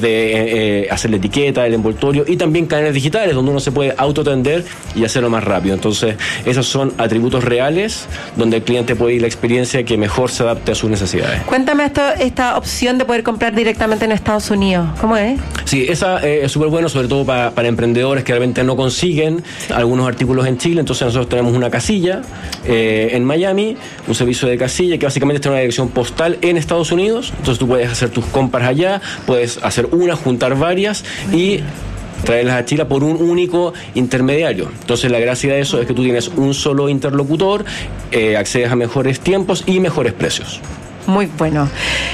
desde hacer la etiqueta, el envoltorio, y también canales digitales donde uno se puede autoatender y hacerlo más rápido. Entonces, esos son atributos reales donde el cliente puede ir la experiencia que mejor se adapte a sus necesidades. Cuéntame esta opción de poder comprar directamente en Estados Unidos. ¿Cómo es? Sí, esa es súper bueno, sobre todo para emprendedores que realmente no consiguen algunos artículos en Chile. Entonces nosotros tenemos una casilla en Miami, un servicio de casilla que básicamente tiene una dirección postal en Estados Unidos. Entonces tú puedes hacer tus compras allá, puedes hacer una, juntar varias y traerlas a Chile por un único intermediario. Entonces la gracia de eso es que tú tienes un solo interlocutor, accedes a mejores tiempos y mejores precios. Muy bueno.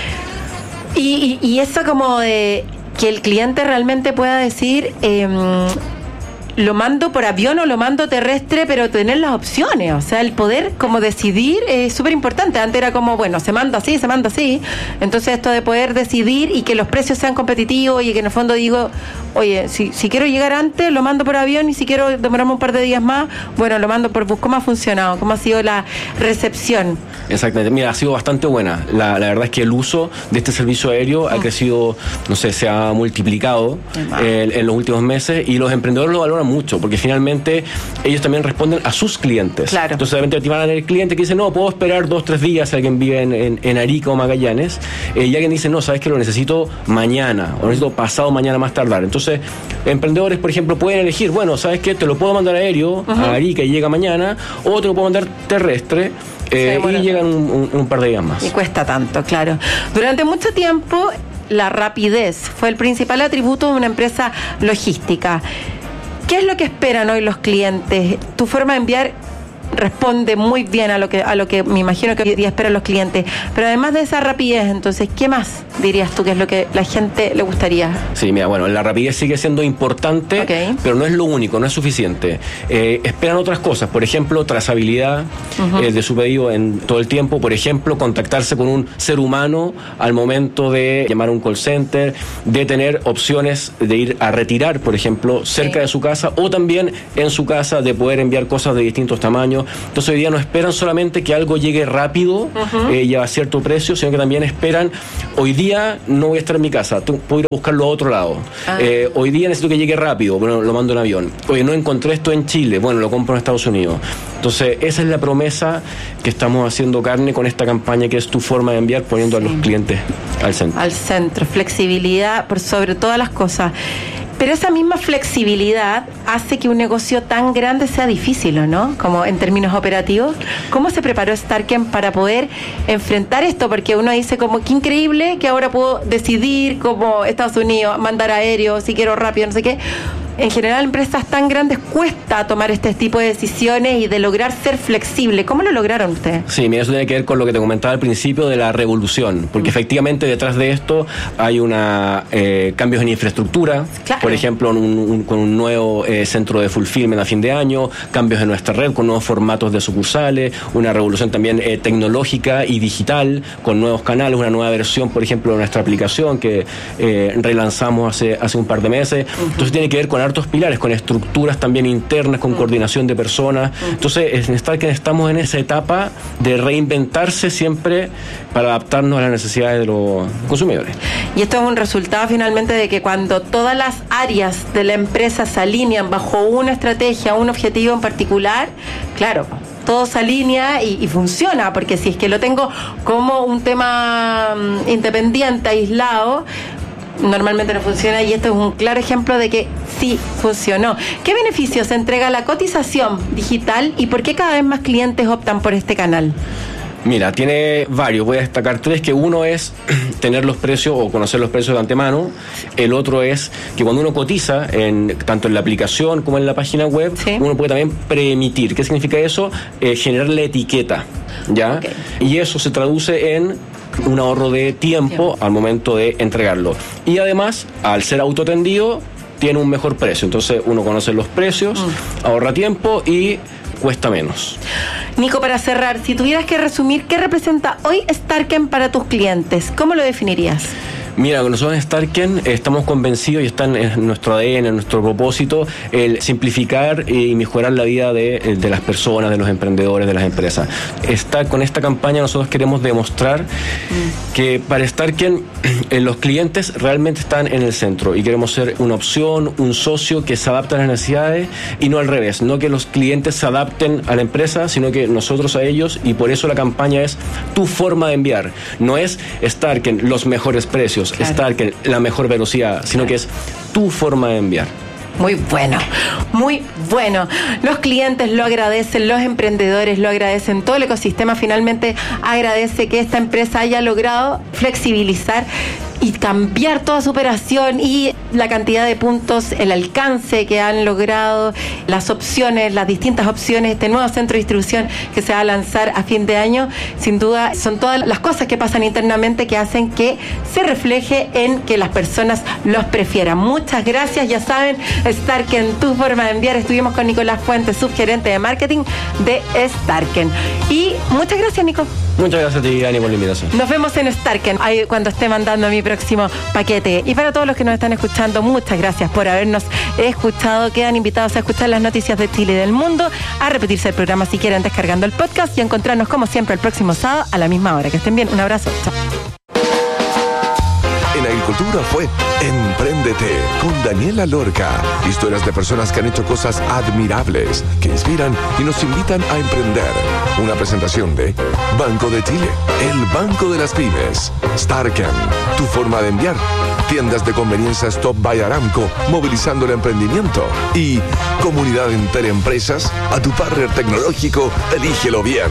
Y eso como de que el cliente realmente pueda decir, lo mando por avión o lo mando terrestre, pero tener las opciones, o sea, el poder como decidir es súper importante. Antes era como, bueno, se manda así, entonces esto de poder decidir y que los precios sean competitivos y que en el fondo digo, oye, si quiero llegar antes, lo mando por avión, y si quiero demorarme un par de días más, bueno, lo mando por bus. ¿Cómo ha funcionado? ¿Cómo ha sido la recepción? Exactamente, mira, ha sido bastante buena. La verdad es que el uso de este servicio aéreo ha crecido, no sé, se ha multiplicado en los últimos meses, y los emprendedores lo valoran mucho, porque finalmente ellos también responden a sus clientes. Claro. Entonces, de repente te van a tener clientes que dicen, no, puedo esperar 2-3 días si alguien vive en Arica o Magallanes, y alguien dice, no, sabes que lo necesito mañana, o lo necesito pasado mañana más tardar. Entonces, emprendedores, por ejemplo, pueden elegir, bueno, sabes que te lo puedo mandar aéreo a Arica y llega mañana, o te lo puedo mandar terrestre, y llegan un par de días más. Y cuesta tanto, claro. Durante mucho tiempo, la rapidez fue el principal atributo de una empresa logística. ¿Qué es lo que esperan hoy los clientes? Tu forma de enviar responde muy bien a lo que me imagino que hoy día esperan los clientes. Pero además de esa rapidez, entonces, ¿qué más dirías tú que es lo que la gente le gustaría? Sí, mira, bueno, la rapidez sigue siendo importante, pero no es lo único, no es suficiente. Esperan otras cosas, por ejemplo, trazabilidad de su pedido en todo el tiempo, por ejemplo, contactarse con un ser humano al momento de llamar a un call center, de tener opciones de ir a retirar, por ejemplo, cerca de su casa o también en su casa, de poder enviar cosas de distintos tamaños. Entonces hoy día no esperan solamente que algo llegue rápido y a cierto precio, sino que también esperan, hoy día no voy a estar en mi casa, puedo ir a buscarlo a otro lado. Hoy día necesito que llegue rápido, bueno, lo mando en avión. Oye, no encontré esto en Chile, bueno, lo compro en Estados Unidos. Entonces esa es la promesa que estamos haciendo carne con esta campaña, que es Tu Forma de Enviar, poniendo a los clientes al centro. Al centro, flexibilidad por sobre todas las cosas. Pero esa misma flexibilidad hace que un negocio tan grande sea difícil, ¿o no? Como en términos operativos. ¿Cómo se preparó Starken para poder enfrentar esto? Porque uno dice como, qué increíble que ahora puedo decidir como Estados Unidos, mandar aéreo, si quiero rápido, no sé qué. En general, empresas tan grandes cuesta tomar este tipo de decisiones y de lograr ser flexible. ¿Cómo lo lograron ustedes? Sí, mira, eso tiene que ver con lo que te comentaba al principio de la revolución, porque efectivamente detrás de esto hay cambios en infraestructura, por ejemplo, con un nuevo centro de fulfillment a fin de año, cambios en nuestra red con nuevos formatos de sucursales, una revolución también tecnológica y digital, con nuevos canales, una nueva versión, por ejemplo, de nuestra aplicación que relanzamos hace un par de meses. Entonces tiene que ver con hartos pilares, con estructuras también internas, con coordinación de personas. Entonces, en Starken estamos en esa etapa de reinventarse siempre para adaptarnos a las necesidades de los consumidores. Y esto es un resultado finalmente de que cuando todas las áreas de la empresa se alinean bajo una estrategia, un objetivo en particular, claro, todo se alinea y funciona, porque si es que lo tengo como un tema independiente, aislado, normalmente no funciona, y esto es un claro ejemplo de que sí funcionó. ¿Qué beneficios entrega la cotización digital y por qué cada vez más clientes optan por este canal? Mira, tiene varios, voy a destacar tres, que uno es tener los precios o conocer los precios de antemano, el otro es que cuando uno cotiza, tanto en la aplicación como en la página web, uno puede también preemitir. ¿Qué significa eso? Generar la etiqueta, ¿ya? Y eso se traduce en un ahorro de tiempo al momento de entregarlo. Y además, al ser autoatendido, tiene un mejor precio. Entonces uno conoce los precios, ahorra tiempo y cuesta menos. Nico, para cerrar, si tuvieras que resumir, ¿qué representa hoy Starken para tus clientes? ¿Cómo lo definirías? Mira, nosotros en Starken estamos convencidos y está en nuestro ADN, en nuestro propósito, el simplificar y mejorar la vida de las personas, de los emprendedores, de las empresas. Con esta campaña nosotros queremos demostrar que para Starken los clientes realmente están en el centro y queremos ser una opción, un socio que se adapta a las necesidades y no al revés, no que los clientes se adapten a la empresa, sino que nosotros a ellos, y por eso la campaña es Tu Forma de Enviar. No es Starken los mejores precios, Starken la mejor velocidad, sino que es Tu Forma de Enviar. Muy bueno, muy bueno. Los clientes lo agradecen, los emprendedores lo agradecen, todo el ecosistema finalmente agradece que esta empresa haya logrado flexibilizar y cambiar toda su operación y la cantidad de puntos, el alcance que han logrado, las opciones, las distintas opciones, este nuevo centro de distribución que se va a lanzar a fin de año. Sin duda son todas las cosas que pasan internamente que hacen que se refleje en que las personas los prefieran. Muchas gracias, ya saben, Starken, Tu Forma de Enviar. Estuvimos con Nicolás Fuentes, subgerente de marketing de Starken. Y muchas gracias, Nico. Muchas gracias a ti, Dani, por la invitación. Nos vemos en Starken, ahí cuando esté mandando mi próximo paquete. Y para todos los que nos están escuchando, muchas gracias por habernos escuchado. Quedan invitados a escuchar las noticias de Chile y del mundo, a repetirse el programa si quieren descargando el podcast y a encontrarnos como siempre el próximo sábado a la misma hora. Que estén bien, un abrazo, chao. En Agricultura fue Empréndete con Daniela Lorca. Historias de personas que han hecho cosas admirables, que inspiran y nos invitan a emprender. Una presentación de Banco de Chile, el banco de las pymes. Starken, Tu Forma de Enviar. Tiendas de conveniencia Stop by Aramco, movilizando el emprendimiento. Y Comunidad Interempresas, a tu partner tecnológico, elígelo bien.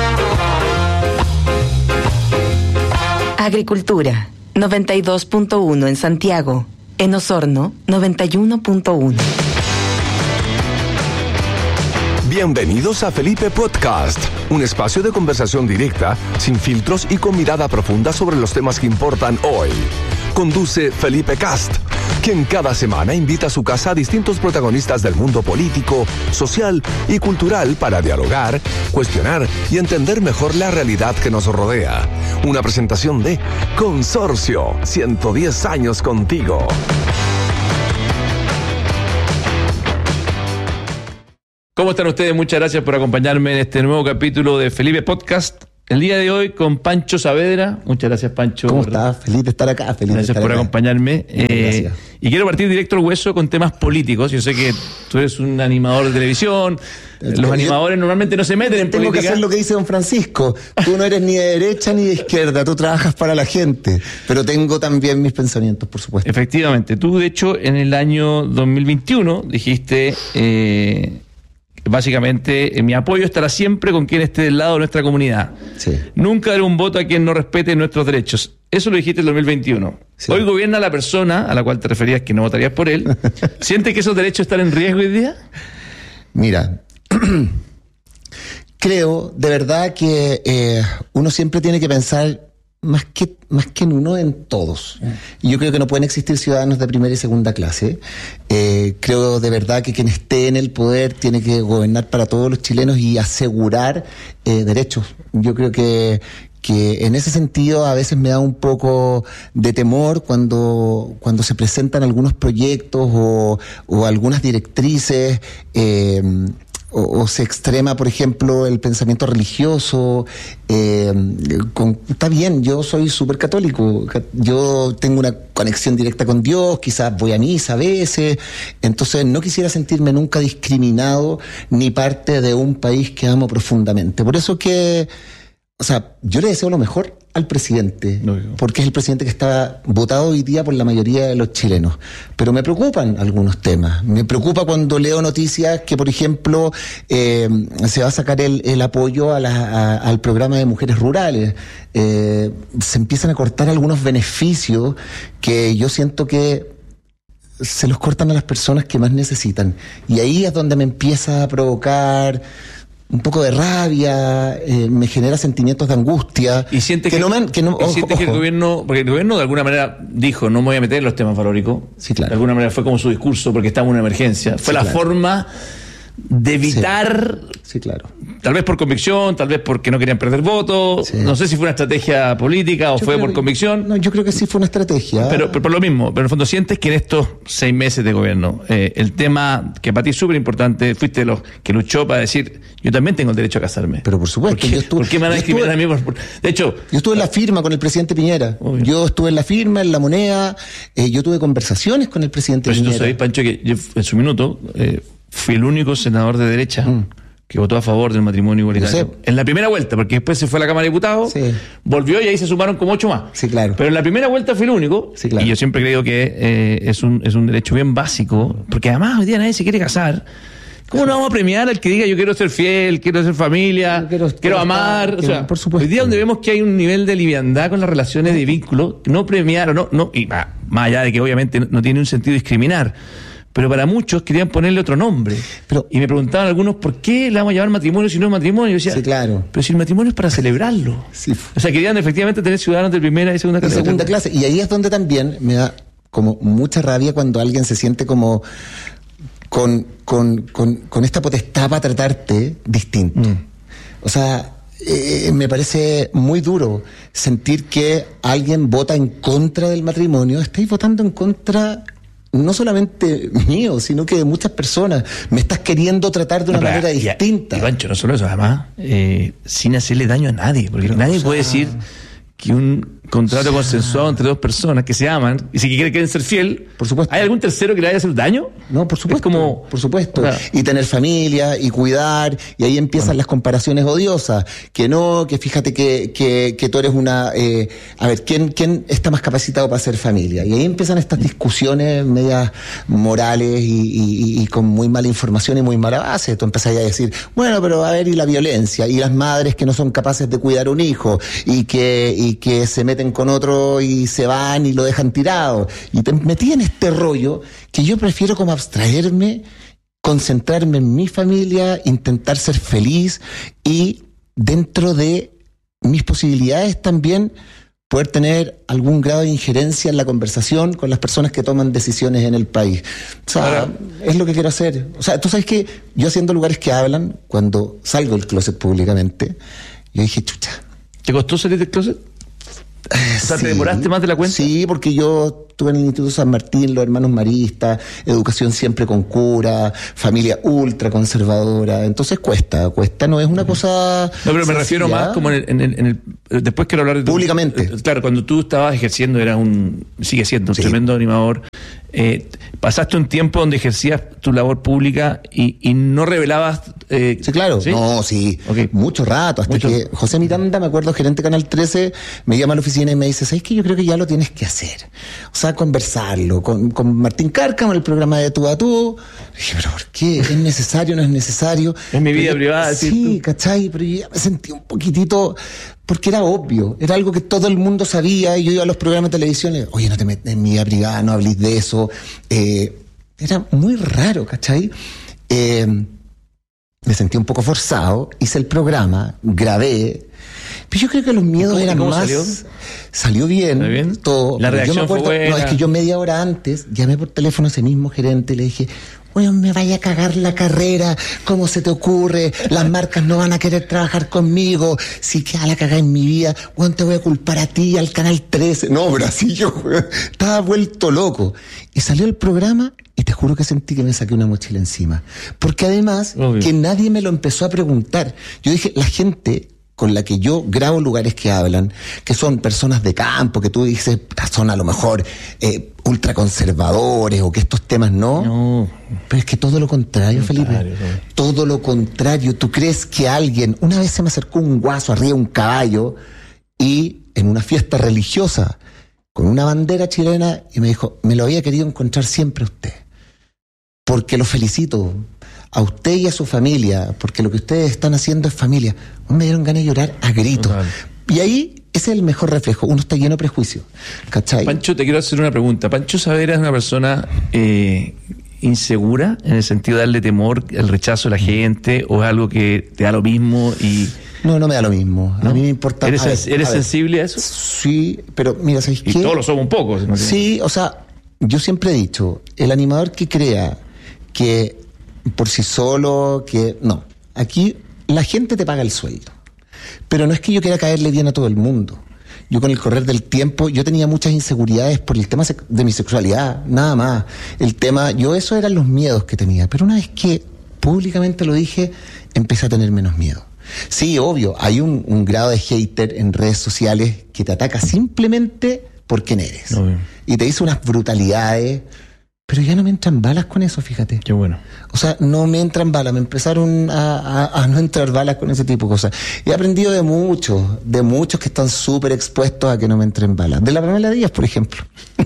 Agricultura 92.1 en Santiago. En Osorno, 91.1. Bienvenidos a Felipe Podcast, un espacio de conversación directa, sin filtros y con mirada profunda sobre los temas que importan hoy. Conduce Felipe Cast, quien cada semana invita a su casa a distintos protagonistas del mundo político, social y cultural para dialogar, cuestionar y entender mejor la realidad que nos rodea. Una presentación de Consorcio, 110 años contigo. ¿Cómo están ustedes? Muchas gracias por acompañarme en este nuevo capítulo de Felipe Podcast. El día de hoy con Pancho Saavedra. Muchas gracias, Pancho. ¿Cómo estás? Feliz de estar acá. Gracias por acompañarme. Gracias. Y quiero partir directo al hueso con temas políticos. Yo sé que tú eres un animador de televisión. Los animadores normalmente no se meten en política. Tengo que hacer lo que dice don Francisco. Tú no eres ni de derecha ni de izquierda. Tú trabajas para la gente. Pero tengo también mis pensamientos, por supuesto. Efectivamente. Tú, de hecho, en el año 2021 dijiste... básicamente, mi apoyo estará siempre con quien esté del lado de nuestra comunidad. Sí. Nunca daré un voto a quien no respete nuestros derechos. Eso lo dijiste en el 2021. Sí. Hoy gobierna la persona a la cual te referías que no votarías por él. ¿Sientes que esos derechos están en riesgo hoy día? Mira, creo de verdad que uno siempre tiene que pensar más que en uno, en todos. Y yo creo que no pueden existir ciudadanos de primera y segunda clase. Creo de verdad que quien esté en el poder tiene que gobernar para todos los chilenos y asegurar derechos. Yo creo que en ese sentido a veces me da un poco de temor cuando se presentan algunos proyectos o algunas directrices, o se extrema, por ejemplo, el pensamiento religioso. Está bien, yo soy súper católico, yo tengo una conexión directa con Dios, quizás voy a misa a veces, entonces no quisiera sentirme nunca discriminado ni parte de un país que amo profundamente. Por eso que, o sea, yo le deseo lo mejor al presidente, porque es el presidente que está votado hoy día por la mayoría de los chilenos. Pero me preocupan algunos temas. Me preocupa cuando leo noticias que, por ejemplo, se va a sacar el apoyo al programa de mujeres rurales. Se empiezan a cortar algunos beneficios que yo siento que se los cortan a las personas que más necesitan. Y ahí es donde me empieza a provocar un poco de rabia, me genera sentimientos de angustia. Y sientes que el gobierno, porque el gobierno de alguna manera dijo, no me voy a meter en los temas faraónicos. Sí, claro. De alguna manera fue como su discurso, porque estamos en una emergencia. Fue la forma de evitar, sí, claro. Tal vez por convicción, tal vez porque no querían perder votos. Sí. No sé si fue una estrategia política o fue por convicción. No, yo creo que sí fue una estrategia. Pero por lo mismo, pero en el fondo sientes que en estos 6 meses de gobierno, el tema que para ti es súper importante, fuiste de los que luchó para decir, yo también tengo el derecho a casarme. Pero por supuesto. ¿Por qué me van a discriminar a mí? De hecho, yo estuve en la firma con el presidente Piñera. Obvio. Yo estuve en la firma, en La Moneda. Yo tuve conversaciones con el presidente Piñera. Pero tú sabes, Pancho, que yo en su minuto fui el único senador de derecha que votó a favor del matrimonio igualitario. En la primera vuelta, porque después se fue a la Cámara de Diputados, volvió y ahí se sumaron como 8 más. Sí, claro. Pero en la primera vuelta fui el único, y yo siempre creo que es un derecho bien básico, porque además hoy día nadie se quiere casar. ¿Cómo no vamos a premiar al que diga yo quiero ser fiel, quiero ser familia, quiero amar? O sea, por supuesto. Hoy día donde vemos que hay un nivel de liviandad con las relaciones de vínculo, no premiar o no, y más allá de que obviamente no tiene un sentido discriminar. Pero para muchos querían ponerle otro nombre. Y me preguntaban algunos, ¿por qué le vamos a llamar matrimonio si no es matrimonio? Yo decía, sí, claro. Pero si el matrimonio es para celebrarlo. Sí. O sea, querían efectivamente tener ciudadanos de primera y segunda clase. De segunda clase. Y ahí es donde también me da como mucha rabia cuando alguien se siente como con esta potestad para tratarte distinto. O sea, me parece muy duro sentir que alguien vota en contra del matrimonio. Estáis votando en contra no solamente mío, sino que de muchas personas. Me estás queriendo tratar de una manera distinta. Y Pancho, no solo eso, además, sin hacerle daño a nadie, porque nadie puede decir que un contrato consensuado entre 2 personas que se aman y si quieren ser fiel, por supuesto. ¿Hay algún tercero que le vaya a hacer daño? No, por supuesto. Es como, por supuesto. Claro. Y tener familia y cuidar, y ahí empiezan las comparaciones odiosas. Que no, que fíjate que tú eres una... a ver, ¿quién está más capacitado para hacer familia? Y ahí empiezan estas discusiones medias morales y con muy mala información y muy mala base. Tú empezás a decir, bueno, pero a ver, y la violencia, y las madres que no son capaces de cuidar un hijo, y que se meten con otro y se van y lo dejan tirado. Y te metí en este rollo que yo prefiero como abstraerme concentrarme en mi familia, intentar ser feliz y dentro de mis posibilidades también poder tener algún grado de injerencia en la conversación con las personas que toman decisiones en el país. O sea, es lo que quiero hacer. O sea, tú sabes que yo haciendo Lugares que Hablan, cuando salgo del closet públicamente, yo dije, chucha. ¿Te costó salir del closet? O sea, Sí. ¿te demoraste más de la cuenta? Sí, porque yo estuve en el Instituto San Martín, los hermanos maristas, educación siempre con cura, familia ultra conservadora. Entonces cuesta, no es una cosa. No, pero me refiero más como en el después quiero hablar de públicamente. Claro, cuando tú estabas ejerciendo, sigue siendo un tremendo animador. Pasaste un tiempo donde ejercías tu labor pública y no revelabas. Sí, claro. ¿Sí? No, sí. Okay. Mucho rato. Hasta que José Miranda, me acuerdo, gerente de Canal 13, me llama a la oficina y me dice, ¿sabes qué? Yo creo que ya lo tienes que hacer. O sea, conversarlo con Martín Cárcamo, el programa de Tú a Tú. Y dije, ¿pero por qué? ¿Es necesario? ¿No es necesario? Es mi vida privada. Sí, ¿cachai? Pero yo ya me sentí un poquitito... Porque era obvio, era algo que todo el mundo sabía, y yo iba a los programas de televisión y, oye, no te metas en mi vida privada, no hables de eso. Era muy raro, ¿cachai? Me sentí un poco forzado, hice el programa, grabé, pero yo creo que los miedos eran cómo más... Salió bien, ¿Salió bien? todo. La Pero reacción fue buena. No, es que yo media hora antes llamé por teléfono a ese mismo gerente y le dije, bueno, me vaya a cagar la carrera, ¿cómo se te ocurre? Las marcas no van a querer trabajar conmigo, si queda la cagada en mi vida, bueno, te voy a culpar a ti, al Canal 13. No, pero así yo estaba vuelto loco. Y salió el programa y te juro que sentí que me saqué una mochila encima. Porque además, obvio, que nadie me lo empezó a preguntar. Yo dije, la gente con la que yo grabo Lugares que Hablan, que son personas de campo, que tú dices, son a lo mejor ultraconservadores o que estos temas no. Pero es que todo lo contrario, Felipe. Todo lo contrario. ¿Tú crees que alguien... Una vez se me acercó un guaso arriba de un caballo y en una fiesta religiosa con una bandera chilena y me dijo, me lo había querido encontrar siempre a usted. Porque lo felicito a usted y a su familia, porque lo que ustedes están haciendo es familia. Me dieron ganas de llorar a gritos. Y ahí, ese es el mejor reflejo. Uno está lleno de prejuicios. ¿Cachai? Pancho, te quiero hacer una pregunta. ¿Pancho Saavedra es una persona insegura, en el sentido de darle temor al rechazo de la gente, o es algo que te da lo mismo y... No me da lo mismo. ¿No? A mí me importa... ¿Eres sensible a eso? Sí, pero mira, ¿sabes qué? Y todos lo somos un poco. ¿No? Sí, o sea, yo siempre he dicho, el animador que crea que por sí solo, que... No, aquí la gente te paga el sueldo. Pero no es que yo quiera caerle bien a todo el mundo. Yo con el correr del tiempo, yo tenía muchas inseguridades por el tema de mi sexualidad, nada más. Esos eran los miedos que tenía. Pero una vez que públicamente lo dije, empecé a tener menos miedo. Sí, obvio, hay un grado de hater en redes sociales que te ataca simplemente por quién eres. Y te dice unas brutalidades, pero ya no me entran balas con eso, fíjate. Qué bueno. O sea, no me entran balas, me empezaron a no entrar balas con ese tipo de cosas. He aprendido de muchos que están súper expuestos a que no me entren balas. De la Pamela Díaz, por ejemplo.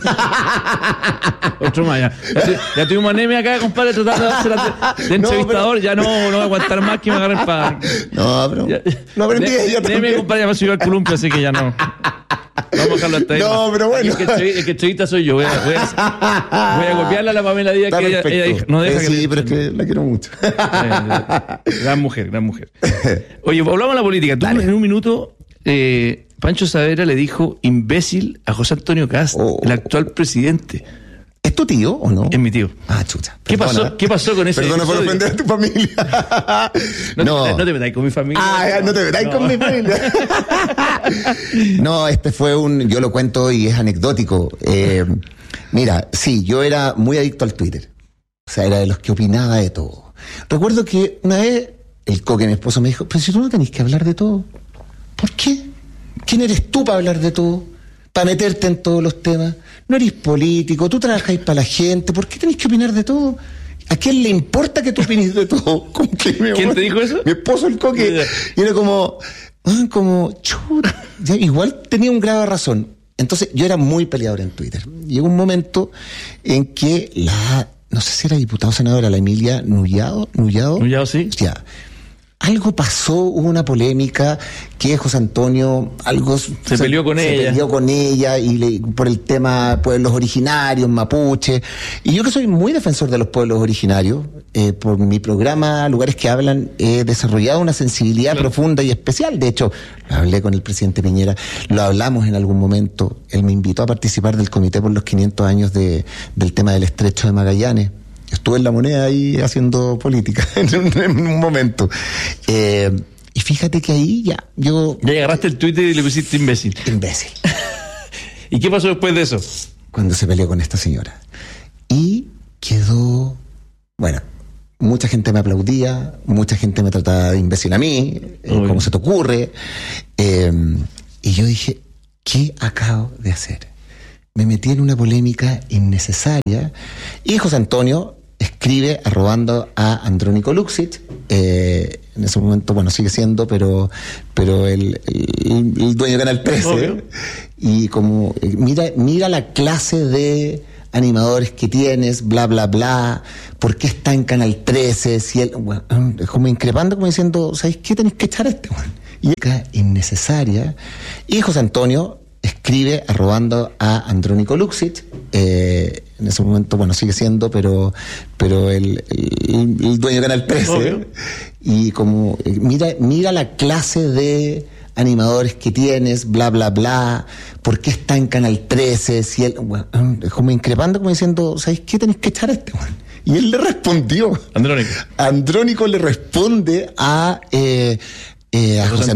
Otro más, ya tuvimos anemia acá, compadre, tratando de hacer de entrevistador, ya no voy a aguantar más que me agarren para... No, pero lo aprendí yo también. Anemia, compadre, ya me subió al columpio, así que ya no. Vamos a dejarlo hasta ahí. No, pero bueno. El que entrevista soy yo. Voy a copiarle a la Pamela Díaz, que ella dijo, no deja que... Sí, pero es que la quiero mucho. Gran mujer. Oye, hablamos de la política. Tú en un minuto, Pancho Saavedra le dijo imbécil a José Antonio Kast, el actual presidente. ¿Es tu tío o no? Es mi tío. Ah, chucha. ¿Qué pasó con ese Perdona por episodio? ofender a tu familia. No te metáis con mi familia. No te metáis con mi familia. No, yo lo cuento y es anecdótico. Mira, sí, yo era muy adicto al Twitter. O sea, era de los que opinaba de todo. Recuerdo que una vez el Coque, mi esposo, me dijo, pero si tú no tenés que hablar de todo. ¿Por qué? ¿Quién eres tú para hablar de todo? Para meterte en todos los temas. No eres político, tú trabajáis para la gente. ¿Por qué tenés que opinar de todo? ¿A quién le importa que tú opines de todo? ¿Quién te dijo eso? Mi esposo, el Coque. Y era como chuta. Igual tenía un grado de razón. Entonces yo era muy peleador en Twitter. Llegó un momento en que no sé si era diputada o senadora, la Emilia Nullado, sí. Ya. Algo pasó, hubo una polémica que José Antonio se peleó con ella y por el tema pueblos originarios, mapuche. Y yo que soy muy defensor de los pueblos originarios, por mi programa Lugares que Hablan, he desarrollado una sensibilidad profunda y especial. De hecho, lo hablé con el presidente Piñera, lo hablamos en algún momento. Él me invitó a participar del Comité por los 500 años del tema del Estrecho de Magallanes. Estuve en La Moneda ahí haciendo política en un momento. Y fíjate que ahí ya agarraste el Twitter y le pusiste imbécil. Imbécil. ¿Y qué pasó después de eso? Cuando se peleó con esta señora. Y quedó... Bueno, mucha gente me aplaudía, mucha gente me trataba de imbécil a mí, ¿cómo se te ocurre? Y yo dije, ¿qué acabo de hacer? Me metí en una polémica innecesaria y José Antonio escribe arrobando a Andrónico Luksic, en ese momento, bueno, sigue siendo, pero el dueño de Canal 13, y como, mira la clase de animadores que tienes, bla, bla, bla, ¿por qué está en Canal 13? Si él, bueno, como increpando, como diciendo, ¿sabéis qué? Tenéis que echar a este, bueno. Y acá innecesaria. Y José Antonio escribe arrobando a Andrónico Luksic, en ese momento, bueno, sigue siendo, pero el dueño de Canal 13, y como, mira la clase de animadores que tienes, bla, bla, bla, ¿por qué está en Canal 13? Si él, bueno, como increpando, como diciendo, ¿sabéis qué? Tenéis que echar a este, bueno. Y él le respondió. Andrónico le responde a José